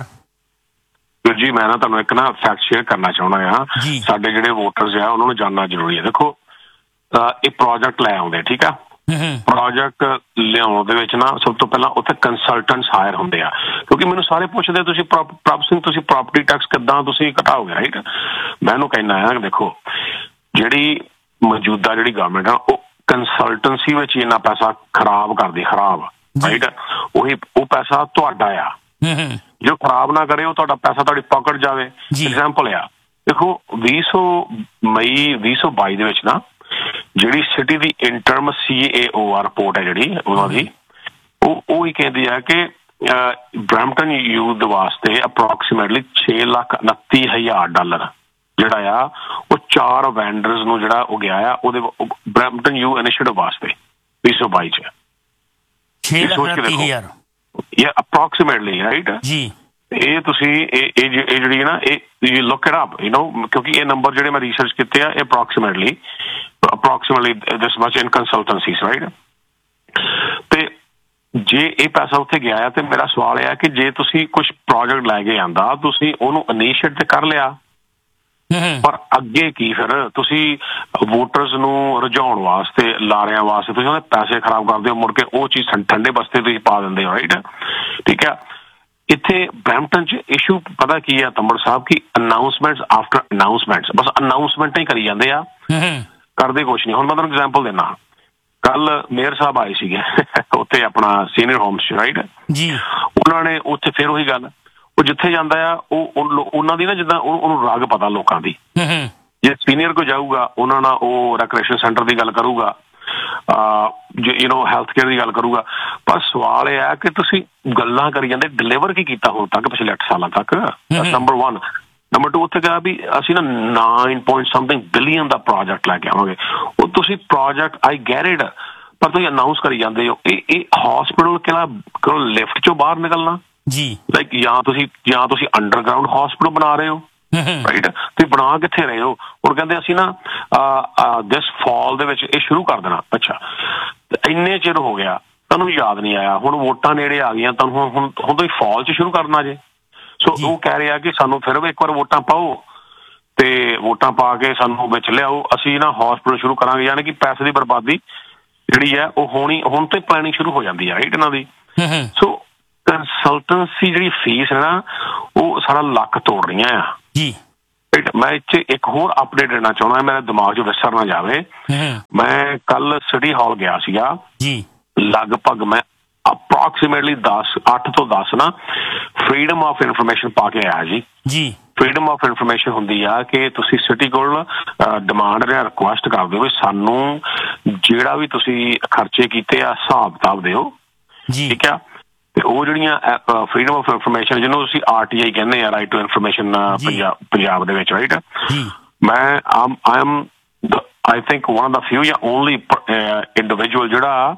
Speaker 10: ਜੀ ਮੈਂ ਨਾ ਤੁਹਾਨੂੰ ਇੱਕ ਨਾ ਫੈਕਟ ਸ਼ੇਅਰ ਕਰਨਾ ਚਾਹੁੰਦਾ ਹਾਂ। ਸਾਡੇ ਜਿਹੜੇ ਵੋਟਰਸ ਆ ਉਹਨਾਂ ਨੂੰ ਜਾਣਨਾ ਜ਼ਰੂਰੀ ਹੈ। ਦੇਖੋ ਇਹ ਪ੍ਰੋਜੈਕਟ ਲੈ ਆਉਂਦੇ, ਠੀਕ ਆ, ਪ੍ਰੋਜੈਕਟ ਲਿਆਉਣ ਦੇ ਵਿੱਚ ਨਾ ਸਭ ਤੋਂ ਪਹਿਲਾਂ ਉੱਥੇ ਕੰਸਲਟੈਂਟਸ ਹਾਇਰ ਹੁੰਦੇ ਆ। ਕਿਉਂਕਿ ਮੈਨੂੰ ਸਾਰੇ ਪੁੱਛਦੇ ਤੁਸੀਂ ਪ੍ਰਭ ਸਿੰਘ ਤੁਸੀਂ ਪ੍ਰਾਪਰਟੀ ਟੈਕਸ ਕਿੱਦਾਂ ਤੁਸੀਂ ਘਟਾਓਗੇ, ਰਾਈਟ? ਮੈਂ ਉਹਨੂੰ ਕਹਿੰਦਾ ਆ ਦੇਖੋ ਜਿਹੜੀ ਮੌਜੂਦਾ ਜਿਹੜੀ ਗਵਰਨਮੈਂਟ ਆ ਉਹ ਕੰਸਲਟੈਂਸੀ ਵਿੱਚ ਇੰਨਾ ਪੈਸਾ ਖਰਾਬ ਕਰਦੀ, ਖਰਾਬ, ਰਾਈਟ? ਉਹੀ ਉਹ ਪੈਸਾ ਤੁਹਾਡਾ ਆ, ਜੋ ਖਰਾਬ ਨਾ ਕਰੇ ਉਹ ਤੁਹਾਡਾ ਪੈਸਾ ਤੁਹਾਡੀ ਪਾਕਟ ਜਾਵੇ। ਐਗਜ਼ਾਮਪਲ ਆ ਦੇਖੋ ਵੀਹ ਸੌ ਮਈ ਵੀਹ ਸੌ ਬਾਈ ਦੇ ਵਿੱਚ ਨਾ ਜਿਹੜੀ ਸਿਟੀ ਦੀ ਇੰਟਰਮ ਸੀ ਏ ਓ ਆਰ ਰਿਪੋਰਟ ਹੈ ਜਿਹੜੀ ਉਹਨਾਂ ਦੀ, ਉਹ ਉਹ ਹੀ ਕਹਿੰਦੀ ਆ ਕਿ ਬਰੈਂਪਟਨ ਯੂਥ ਵਾਸਤੇ ਅਪਰੋਕਸੀਮੇਟਲੀ ਛੇ ਲੱਖ ਉਨੱਤੀ ਹਜ਼ਾਰ ਡਾਲਰ ਜਿਹੜਾ ਆ ਉਹ ਚਾਰ ਵੈਂਡਰਸ ਨੂੰ ਜਿਹੜਾ ਉਹ ਗਿਆ ਆ ਉਹਦੇ ਬਰੈਂਪਟਨ ਯੂ ਇਨੀਸ਼ੀਏਟਿਵ ਵਾਸਤੇ ਵੀਹ ਸੌ ਬਾਈ 'ਚ ਛੇ ਲੱਖ ਉਨੱਤੀ ਹਜ਼ਾਰ Yeah, approximately, right? ਜੀ ਇਹ ਤੁਸੀਂ ਇਹ ਇਹ ਜਿਹੜੀ ਨਾ ਇਹ you look it up, you know, ਕਿਉਂਕਿ ਇਹ ਨੰਬਰ ਜਿਹੜੇ ਮੈਂ ਰਿਸਰਚ ਕੀਤੇ ਆ ਇਹ ਅਪਰੋਕਸੀਮੇਟਲੀ ਅਪਰੋਕਸੀਮੇਟਲੀ ਦਿਸ ਮਚ ਇਨ ਕੰਸਲਟੈਂਸੀਜ਼, ਰਾਈਟ? ਤੇ ਜੇ ਇਹ ਪੈਸਾ ਉੱਥੇ ਗਿਆ ਆ ਤੇ ਮੇਰਾ ਸਵਾਲ ਇਹ ਹੈ ਕਿ ਜੇ ਤੁਸੀਂ ਕੁਝ ਪ੍ਰੋਜੈਕਟ ਲੈ ਕੇ ਆਂਦਾ ਤੁਸੀਂ ਉਹਨੂੰ ਇਨੀਸ਼ੀਏਟ ਤੇ ਕਰ ਲਿਆ, ਪਰ ਅੱਗੇ ਕੀ ਫਿਰ ਤੁਸੀਂ ਵੋਟਰਸ ਨੂੰ ਰੁਝਾਉਣ ਵਾਸਤੇ ਲਾਰਿਆਂ ਵਾਸਤੇ ਤੁਸੀਂ ਉਹਦੇ ਪੈਸੇ ਖਰਾਬ ਕਰਦੇ ਹੋ, ਮੁੜ ਕੇ ਉਹ ਚੀਜ਼ ਠੰਡੇ ਬਸਤੇ ਤੁਸੀਂ ਪਾ ਦਿੰਦੇ ਹੋ, ਰਾਈਟ? ਠੀਕ ਆ। ਇੱਥੇ ਬਰੈਂਪਟਨ 'ਚ ਇਸ਼ੂ ਪਤਾ ਕੀ ਆ ਤੰਬੜ ਸਾਹਿਬ ਕਿ ਅਨਾਊਂਸਮੈਂਟਸ ਆਫਟਰ ਅਨਾਊਂਸਮੈਂਟਸ, ਬਸ ਅਨਾਊਂਸਮੈਂਟਾਂ ਹੀ ਕਰੀ ਜਾਂਦੇ ਆ, ਕਰਦੇ ਕੁਛ ਨਹੀਂ। ਹੁਣ ਮੈਂ ਤੁਹਾਨੂੰ ਐਗਜ਼ਾਮਪਲ ਦਿੰਦਾ, ਕੱਲ ਮੇਅਰ ਸਾਹਿਬ ਆਏ ਸੀਗੇ ਉੱਥੇ ਆਪਣਾ ਸੀਨੀਅਰ ਹੋਮਸ 'ਚ, ਰਾਈਟ ਜੀ? ਉਹਨਾਂ ਨੇ ਉੱਥੇ ਫਿਰ ਉਹੀ ਗੱਲ, ਉਹ ਜਿੱਥੇ ਜਾਂਦਾ ਆ ਉਹ ਉਹਨਾਂ ਦੀ ਨਾ ਜਿੱਦਾਂ ਉਹਨੂੰ ਰਾਗ ਪਤਾ ਲੋਕਾਂ ਦੀ, ਜੇ ਸੀਨੀਅਰ ਕੋ ਜਾਊਗਾ ਉਹਨਾਂ ਨਾਲ ਉਹ ਰੈਕ੍ਰੀਏਸ਼ਨ ਸੈਂਟਰ ਦੀ ਗੱਲ ਕਰੂਗਾ, ਯੂ ਨੋ ਹੈਲਥ ਕੇਅਰ ਦੀ ਗੱਲ ਕਰੂਗਾ। ਪਰ ਸਵਾਲ ਇਹ ਹੈ ਕਿ ਤੁਸੀਂ ਗੱਲਾਂ ਕਰੀ ਜਾਂਦੇ, ਡਿਲੀਵਰ ਕੀ ਕੀਤਾ ਹੁਣ ਤੱਕ ਪਿਛਲੇ ਅੱਠ ਸਾਲਾਂ ਤੱਕ? Number one. ਨੰਬਰ ਟੂ ਉੱਥੇ ਕਿਹਾ ਵੀ ਅਸੀਂ ਨਾ ਨਾਈਨ ਪੁਆਇੰਟ ਸਮਥਿੰਗ ਬਿਲੀਅਨ ਦਾ ਪ੍ਰੋਜੈਕਟ ਲੈ ਕੇ ਆਵਾਂਗੇ। ਉਹ ਤੁਸੀਂ ਪ੍ਰੋਜੈਕਟ ਆਈ ਗੈਟ ਇਟ, ਪਰ ਤੁਸੀਂ ਅਨਾਊਂਸ ਕਰੀ ਜਾਂਦੇ ਹੋ। ਇਹ ਇਹ ਹੌਸਪੀਟਲ ਕਿਹੜਾ ਕਰੋ ਲਿਫਟ ਚੋਂ ਬਾਹਰ ਨਿਕਲਣਾ ਜੀ, ਲਾਈਕ ਜਾਂ ਤੁਸੀਂ ਜਾਂ ਤੁਸੀਂ ਅੰਡਰਗਰਾਊਂਡ ਹੌਸਪੀਟਲ ਬਣਾ ਰਹੇ ਹੋ, ਰਾਈਟ? ਤੁਸੀਂ ਬਣਾ ਕਿੱਥੇ ਰਹੇ ਹੋ? ਹੁਣ ਕਹਿੰਦੇ ਅਸੀਂ ਨਾ ਦਿਸ ਫਾਲ ਦੇ ਵਿੱਚ ਇਹ ਸ਼ੁਰੂ ਕਰ ਦੇਣਾ। ਅੱਛਾ, ਇੰਨੇ ਚਿਰ ਹੋ ਗਿਆ ਤੁਹਾਨੂੰ ਯਾਦ ਨਹੀਂ ਆਇਆ, ਹੁਣ ਵੋਟਾਂ ਨੇੜੇ ਆ ਗਈਆਂ, ਤੁਹਾਨੂੰ ਹੁਣ ਹੁਣ ਤੁਸੀਂ ਫਾਲ 'ਚ ਸ਼ੁਰੂ ਕਰਨਾ ਜੇ। ਸੋ ਉਹ ਕਹਿ ਰਿਹਾ ਕਿ ਸਾਨੂੰ ਫਿਰ ਇੱਕ ਵਾਰ ਵੋਟਾਂ ਪਾਓ ਤੇ ਵੋਟਾਂ ਪਾ ਕੇ ਸਾਨੂੰ ਵਿੱਚ ਲਿਆਓ, ਅਸੀਂ ਨਾ ਹੌਸਪੀਟਲ ਸ਼ੁਰੂ ਕਰਾਂਗੇ। ਯਾਨੀ ਕਿ ਪੈਸੇ ਦੀ ਬਰਬਾਦੀ ਜਿਹੜੀ ਹੈ ਉਹ ਹੋਣੀ ਹੁਣ ਤੋਂ ਪਲੈਨਿੰਗ ਸ਼ੁਰੂ ਹੋ ਜਾਂਦੀ ਹੈ, ਰਾਈਟ? ਇਹਨਾਂ ਦੀ ਸੋ ਕੰਸਲਟੈਂਸੀ ਜਿਹੜੀ ਫੀਸ ਹੈ ਨਾ ਉਹ ਸਾਰਾ ਲੱਕ ਤੋੜ ਰਹੀਆਂ ਆ ਜੀ। ਮੈਂ ਇੱਥੇ ਇੱਕ ਹੋਰ ਅਪਡੇਟ ਦੇਣਾ ਚਾਹੁੰਦਾ, ਮੇਰੇ ਦਿਮਾਗ 'ਚ ਵਿਸਰ ਨਾ ਜਾਵੇ। ਮੈਂ ਕੱਲ ਸਿਟੀ ਹਾਲ ਗਿਆ ਸੀਗਾ ਜੀ, ਲਗਭਗ ਮੈਂ ਅਪਰੋਕਸੀਮੇਟਲੀ ਦਸ ਅੱਠ ਤੋਂ ਦਸ ਨਾ ਫਰੀडम ਆਫ ਇਨਫੋਰਮੇਸ਼ਨ ਪਾ ਕੇ ਆਇਆ ਜੀ ਜੀ। ਫਰੀडम ਆਫ ਇਨਫੋਰਮੇਸ਼ਨ ਹੁੰਦੀ ਆ ਕਿ ਤੁਸੀਂ ਸਿਟੀ ਕੋਲ ਡਿਮਾਂਡ ਜਾਂ ਰਿਕੁਐਸਟ ਕਰਦੇ ਹੋ ਵੀ ਸਾਨੂੰ ਜਿਹੜਾ ਵੀ ਤੁਸੀਂ ਖਰਚੇ ਕੀਤੇ ਆ ਹਿਸਾਬ ਕਿਤਾਬ ਦਿਓ ਜੀ, ਠੀਕ ਆ? ਤੇ ਉਹ ਜਿਹੜੀਆਂ ਫਰੀडम ਆਫ ਇਨਫੋਰਮੇਸ਼ਨ ਜਿਹਨੂੰ ਤੁਸੀਂ ਆਰ ਟੀ ਆਈ ਕਹਿੰਦੇ ਆ, right to information Punjab Punjab ਦੇ ਵਿੱਚ, ਰਾਈਟ? ਮੈਂ I M I think one of ਦਾ ਫਿਊ ਜਾਂ ਓਨਲੀ ਇੰਡੀਵਿਜੂਅਲ ਜਿਹੜਾ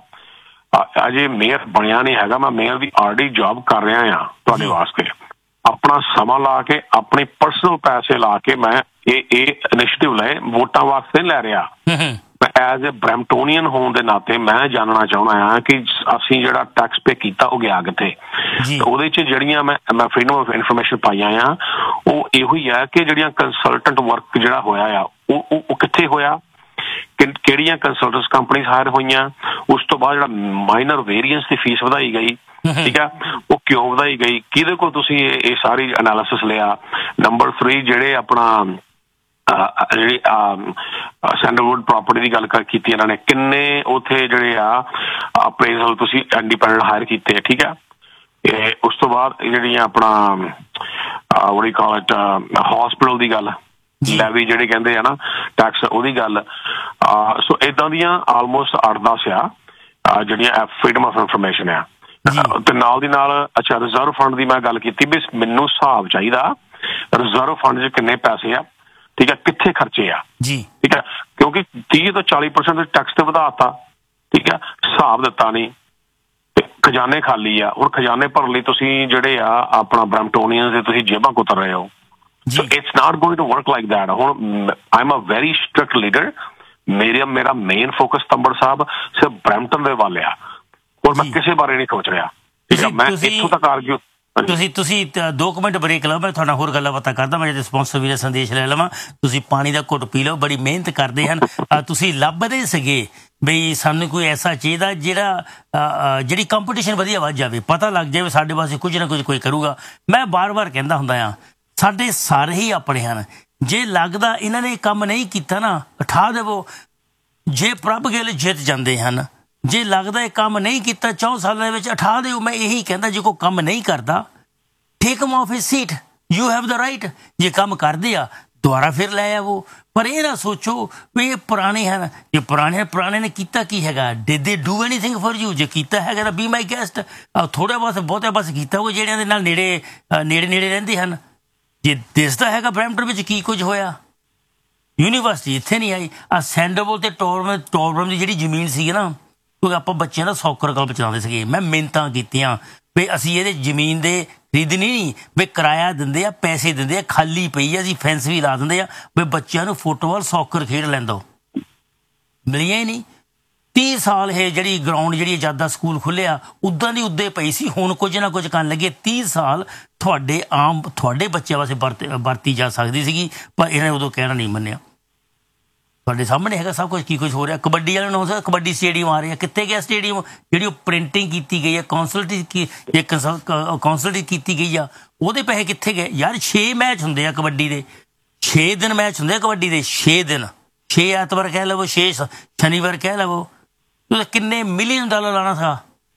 Speaker 10: ਅਜੇ ਮੇਅਰ ਬਣਿਆ ਨਹੀਂ ਹੈਗਾ। ਮੈਂ ਮੇਅਰ ਦੀ ਆਲਰੇਡੀ ਜੌਬ ਕਰ ਰਿਹਾ ਆ ਤੁਹਾਡੇ ਵਾਸਤੇ, ਆਪਣਾ ਸਮਾਂ ਲਾ ਕੇ ਆਪਣੇ ਪਰਸਨਲ ਪੈਸੇ ਲਾ ਕੇ ਮੈਂ ਇਹ ਇਹ ਇਨੀਸ਼ੀਏਟਿਵ ਲਏ, ਵੋਟਾਂ ਵਾਸਤੇ ਨਹੀਂ ਲੈ ਰਿਹਾ। ਮੈਂ ਐਜ਼ ਏ ਬਰੈਂਪਟੋਨੀਅਨ ਹੋਣ ਦੇ ਨਾਤੇ ਮੈਂ ਜਾਣਨਾ ਚਾਹੁੰਦਾ ਹਾਂ ਕਿ ਅਸੀਂ ਜਿਹੜਾ ਟੈਕਸ ਪੇ ਕੀਤਾ ਉਹ ਗਿਆ ਕਿੱਥੇ। ਉਹਦੇ 'ਚ ਜਿਹੜੀਆਂ ਮੈਂ ਮੈਂ ਫਰੀडम ਆਫ ਇਨਫੋਰਮੇਸ਼ਨ ਪਾਈਆਂ ਆ ਉਹ ਇਹੋ ਹੀ ਆ ਕਿ ਜਿਹੜੀਆਂ ਕੰਸਲਟੈਂਟ ਵਰਕ ਜਿਹੜਾ ਹੋਇਆ ਆ ਉਹ ਉਹ ਕਿੱਥੇ ਹੋਇਆ, ਕਿਹੜੀਆਂ ਕੰਸਲਟੈਂਟਸ ਕੰਪਨੀਜ਼ ਹਾਇਰ ਹੋਈਆਂ, ਉਸ ਤੋਂ ਬਾਅਦ ਜਿਹੜਾ ਮਾਈਨਰ ਵੇਰੀਐਂਸ ਦੀ ਫੀਸ ਵਧਾਈ ਗਈ, ਠੀਕ ਹੈ, ਉਹ ਕਿਉਂ ਵਧਾਈ ਗਈ, ਕਿਹਦੇ ਕੋਲ ਤੁਸੀਂ ਇਹ ਸਾਰੀ ਐਨਾਲਿਸਿਸ ਲਿਆ। ਨੰਬਰ ਥ੍ਰੀ ਜਿਹੜੇ ਆਪਣਾ ਜਿਹੜੀ ਸੈਂਡਲਵੁੱਡ ਪ੍ਰਾਪਰਟੀ ਦੀ ਗੱਲ ਕੀਤੀ ਇਹਨਾਂ ਨੇ, ਕਿੰਨੇ ਉੱਥੇ ਜਿਹੜੇ ਆ ਅਪਰੇਜ਼ਲ ਤੁਸੀਂ ਇੰਡੀਪੈਂਡੈਂਟ ਹਾਇਰ ਕੀਤੇ, ਠੀਕ ਹੈ। ਉਸ ਤੋਂ ਬਾਅਦ ਜਿਹੜੀਆਂ ਆਪਣਾ ਵੜੀ ਕਾਲ ਇਟ ਹੌਸਪੀਟਲ ਦੀ ਗੱਲ, ਲੈਵੀ ਜਿਹੜੇ ਕਹਿੰਦੇ ਆ ਨਾ ਟੈਕਸ, ਉਹਦੀ ਗੱਲ। ਸੋ ਏਦਾਂ ਦੀਆਂ ਆਲਮੋਸਟ ਅੱਠ ਦਸ ਆ ਜਿਹੜੀਆਂ ਫਰੀਡਮ ਆਫ ਇਨਫੋਰਮੇਸ਼ਨ ਆ। ਤੇ ਨਾਲ ਦੀ ਨਾਲ ਅੱਛਾ ਰਿਜ਼ਰਵ ਫੰਡ ਦੀ ਮੈਂ ਗੱਲ ਕੀਤੀ ਵੀ ਮੈਨੂੰ ਹਿਸਾਬ ਚਾਹੀਦਾ ਰਿਜ਼ਰਵ ਫੰਡ 'ਚ ਕਿੰਨੇ ਪੈਸੇ ਆ, ਠੀਕ ਹੈ, ਕਿੱਥੇ ਖਰਚੇ ਆ ਜੀ, ਠੀਕ ਹੈ, ਕਿਉਂਕਿ ਤੀਹ ਤੋਂ ਚਾਲੀ ਪਰਸੈਂਟ ਟੈਕਸ ਤੇ ਵਧਾਤਾ, ਠੀਕ ਹੈ, ਹਿਸਾਬ ਦਿੱਤਾ ਨਹੀਂ, ਖਜ਼ਾਨੇ ਖਾਲੀ ਆ। ਹੁਣ ਖਜ਼ਾਨੇ ਭਰਨ ਲਈ ਤੁਸੀਂ ਜਿਹੜੇ ਆ ਆਪਣਾ ਬ੍ਰੈਂਪਟੋਨੀਅਨਸ ਦੇ ਤੁਸੀਂ ਜੇਬਾਂ ਕੁਤਰ ਰਹੇ ਹੋ। So it's not going to work like that. ਹੁਣ I am a very strict leader, ਮੇਰਾ ਮੇਰਾ ਮੇਨ ਫੋਕਸ ਤੰਬੜ ਸਾਹਿਬ ਸਿਰਫ ਬ੍ਰੈਂਪਟਨ ਦੇ ਵੱਲ ਆ, ਔਰ ਮੈਂ ਕਿਸੇ ਬਾਰੇ ਨਹੀਂ ਸੋਚ ਰਿਹਾ, ਠੀਕ ਹੈ। ਮੈਂ ਇੱਥੋਂ ਤੱਕ ਆਰਗਿਊ
Speaker 7: ਤੁਸੀਂ ਤੁਸੀਂ ਦੋ ਕੁ ਮਿੰਟ ਬ੍ਰੇਕ ਲਓ, ਮੈਂ ਤੁਹਾਡਾ ਹੋਰ ਗੱਲਾਂ ਬਾਤਾਂ ਕਰਦਾ। ਮੈਂ ਜਿਹੜੇ ਸਪਾਂਸਰ ਵੀਰੇ ਸੰਦੇਸ਼ ਲੈ ਲਵਾਂ। ਤੁਸੀਂ ਪਾਣੀ ਦਾ ਘੁੱਟ ਪੀ ਲਓ, ਬੜੀ ਮਿਹਨਤ ਕਰਦੇ ਹਨ। ਤੁਸੀਂ ਲੱਭਦੇ ਸੀਗੇ ਬਈ ਸਾਨੂੰ ਕੋਈ ਐਸਾ ਚਾਹੀਦਾ ਜਿਹੜਾ ਜਿਹੜੀ ਕੰਪੀਟੀਸ਼ਨ ਵਧੀਆ ਵੱਧ ਜਾਵੇ, ਪਤਾ ਲੱਗ ਜਾਵੇ ਸਾਡੇ ਵਾਸਤੇ ਕੁਝ ਨਾ ਕੁਝ ਕੋਈ ਕਰੂਗਾ। ਮੈਂ ਬਾਰ ਬਾਰ ਕਹਿੰਦਾ ਹੁੰਦਾ ਆ ਸਾਡੇ ਸਾਰੇ ਹੀ ਆਪਣੇ ਹਨ, ਜੇ ਲੱਗਦਾ ਇਹਨਾਂ ਨੇ ਕੰਮ ਨਹੀਂ ਕੀਤਾ ਨਾ ਉਠਾ ਦੇਵੋ। ਜੇ ਪ੍ਰਭ ਗਿੱਲ ਜਿੱਤ ਜਾਂਦੇ ਹਨ, ਜੇ ਲੱਗਦਾ ਇਹ ਕੰਮ ਨਹੀਂ ਕੀਤਾ ਚੌਂ ਸਾਲਾਂ ਦੇ ਵਿੱਚ ਉਠਾ ਦਿਓ। ਮੈਂ ਇਹੀ ਕਹਿੰਦਾ ਜੇ ਕੋਈ ਕੰਮ ਨਹੀਂ ਕਰਦਾ ਟੇਕ ਹਿਮ of his seat, you have the right. ਜੇ ਕੰਮ ਕਰਦੇ ਆ ਦੁਬਾਰਾ ਫਿਰ ਲੈ ਆਵੋ, ਪਰ ਇਹ ਨਾ ਸੋਚੋ ਵੀ ਇਹ ਪੁਰਾਣੇ ਹਨ। ਜੇ ਪੁਰਾਣੇ ਪੁਰਾਣੇ ਨੇ ਕੀਤਾ ਕੀ ਹੈਗਾ, ਡਿਡ ਦੇ ਡੂ ਐਨੀਥਿੰਗ ਫॉर ਯੂ? ਜੇ ਕੀਤਾ ਹੈਗਾ ਤਾਂ ਬੀ ਮਾਈ ਗੈਸਟ। ਥੋੜ੍ਹਾ ਬਹੁਤ ਬਹੁਤਾ ਬਸ ਕੀਤਾ ਉਹ ਜਿਹੜਿਆਂ ਦੇ ਨਾਲ ਨੇੜੇ ਨੇੜੇ ਨੇੜੇ ਰਹਿੰਦੇ ਹਨ। ਜੇ ਦਿਸਦਾ ਹੈਗਾ ਬਰੈਂਪਟਨ ਵਿੱਚ ਕੀ ਕੁਝ ਹੋਇਆ, ਯੂਨੀਵਰਸਿਟੀ ਇੱਥੇ ਨਹੀਂ ਆਈ। ਆ ਸੈਂਡਰਵੁੱਡ ਤੇ ਟੋਰਬਮ ਟੋਰਬਮ ਦੀ ਜਿਹੜੀ ਜ਼ਮੀਨ ਸੀਗੀ ਨਾ, ਕਿਉਂਕਿ ਆਪਾਂ ਬੱਚਿਆਂ ਦਾ ਸੌਕਰ ਕਲੱਬ ਚਲਾਉਂਦੇ ਸੀਗੇ, ਮੈਂ ਮਿਹਨਤਾਂ ਕੀਤੀਆਂ ਵੀ ਅਸੀਂ ਇਹਦੇ ਜ਼ਮੀਨ ਦੇ ਖਰੀਦਣੀ ਨਹੀਂ, ਵੀ ਕਿਰਾਇਆ ਦਿੰਦੇ ਆ, ਪੈਸੇ ਦਿੰਦੇ ਆ, ਖਾਲੀ ਪਈ ਆ, ਅਸੀਂ ਫੈਂਸ ਵੀ ਲਾ ਦਿੰਦੇ ਆ ਵੀ ਬੱਚਿਆਂ ਨੂੰ ਫੁੱਟਬਾਲ ਸੌਕਰ ਖੇਡ ਲੈਂਦੋ। ਮਿਲੀਆਂ ਹੀ ਨਹੀਂ। ਤੀਹ ਸਾਲ ਇਹ ਜਿਹੜੀ ਗਰਾਊਂਡ ਜਿਹੜੀ ਆਜ਼ਾਦਾ ਸਕੂਲ ਖੁੱਲ੍ਹਿਆ ਉੱਦਾਂ ਦੀ ਉੱਦੇ ਪਈ ਸੀ। ਹੁਣ ਕੁਝ ਨਾ ਕੁਝ ਕਰਨ ਲੱਗੇ। ਤੀਹ ਸਾਲ ਤੁਹਾਡੇ ਆਮ ਤੁਹਾਡੇ ਬੱਚਿਆਂ ਵਾਸਤੇ ਵਰਤ ਵਰਤੀ ਜਾ ਸਕਦੀ ਸੀਗੀ, ਪਰ ਇਹਨਾਂ ਨੇ ਉਦੋਂ ਕਹਿਣਾ ਨਹੀਂ ਮੰਨਿਆ। ਤੁਹਾਡੇ ਸਾਹਮਣੇ ਹੈਗਾ ਸਭ ਕੁਝ, ਕੀ ਕੁਝ ਹੋ ਰਿਹਾ। ਕਬੱਡੀ ਵਾਲਿਆਂ ਨੂੰ ਹੋ ਸਕਦਾ ਕਬੱਡੀ ਸਟੇਡੀਅਮ ਆ ਰਹੇ ਆ, ਕਿੱਥੇ ਗਿਆ ਸਟੇਡੀਅਮ? ਜਿਹੜੀ ਉਹ ਪ੍ਰਿੰਟਿੰਗ ਕੀਤੀ ਗਈ ਹੈ, ਕੌਂਸਲਟੀ ਕੌਂਸਲਟੀ ਕੀਤੀ ਗਈ ਆ, ਉਹਦੇ ਪੈਸੇ ਕਿੱਥੇ ਗਏ ਯਾਰ? ਛੇ ਮੈਚ ਹੁੰਦੇ ਆ ਕਬੱਡੀ ਦੇ, ਛੇ ਦਿਨ ਮੈਚ ਹੁੰਦੇ ਆ ਕਬੱਡੀ ਦੇ, ਛੇ ਦਿਨ, ਛੇ ਐਤਵਾਰ ਕਹਿ ਲਵੋ, ਛੇ ਸ਼ਨੀਵਾਰ ਕਹਿ ਲਵੋ, ਕਿੰਨੇ ਮਿਲੀਅਨ ਡਾਲਰ ਲਾਣਾ ਥਾ।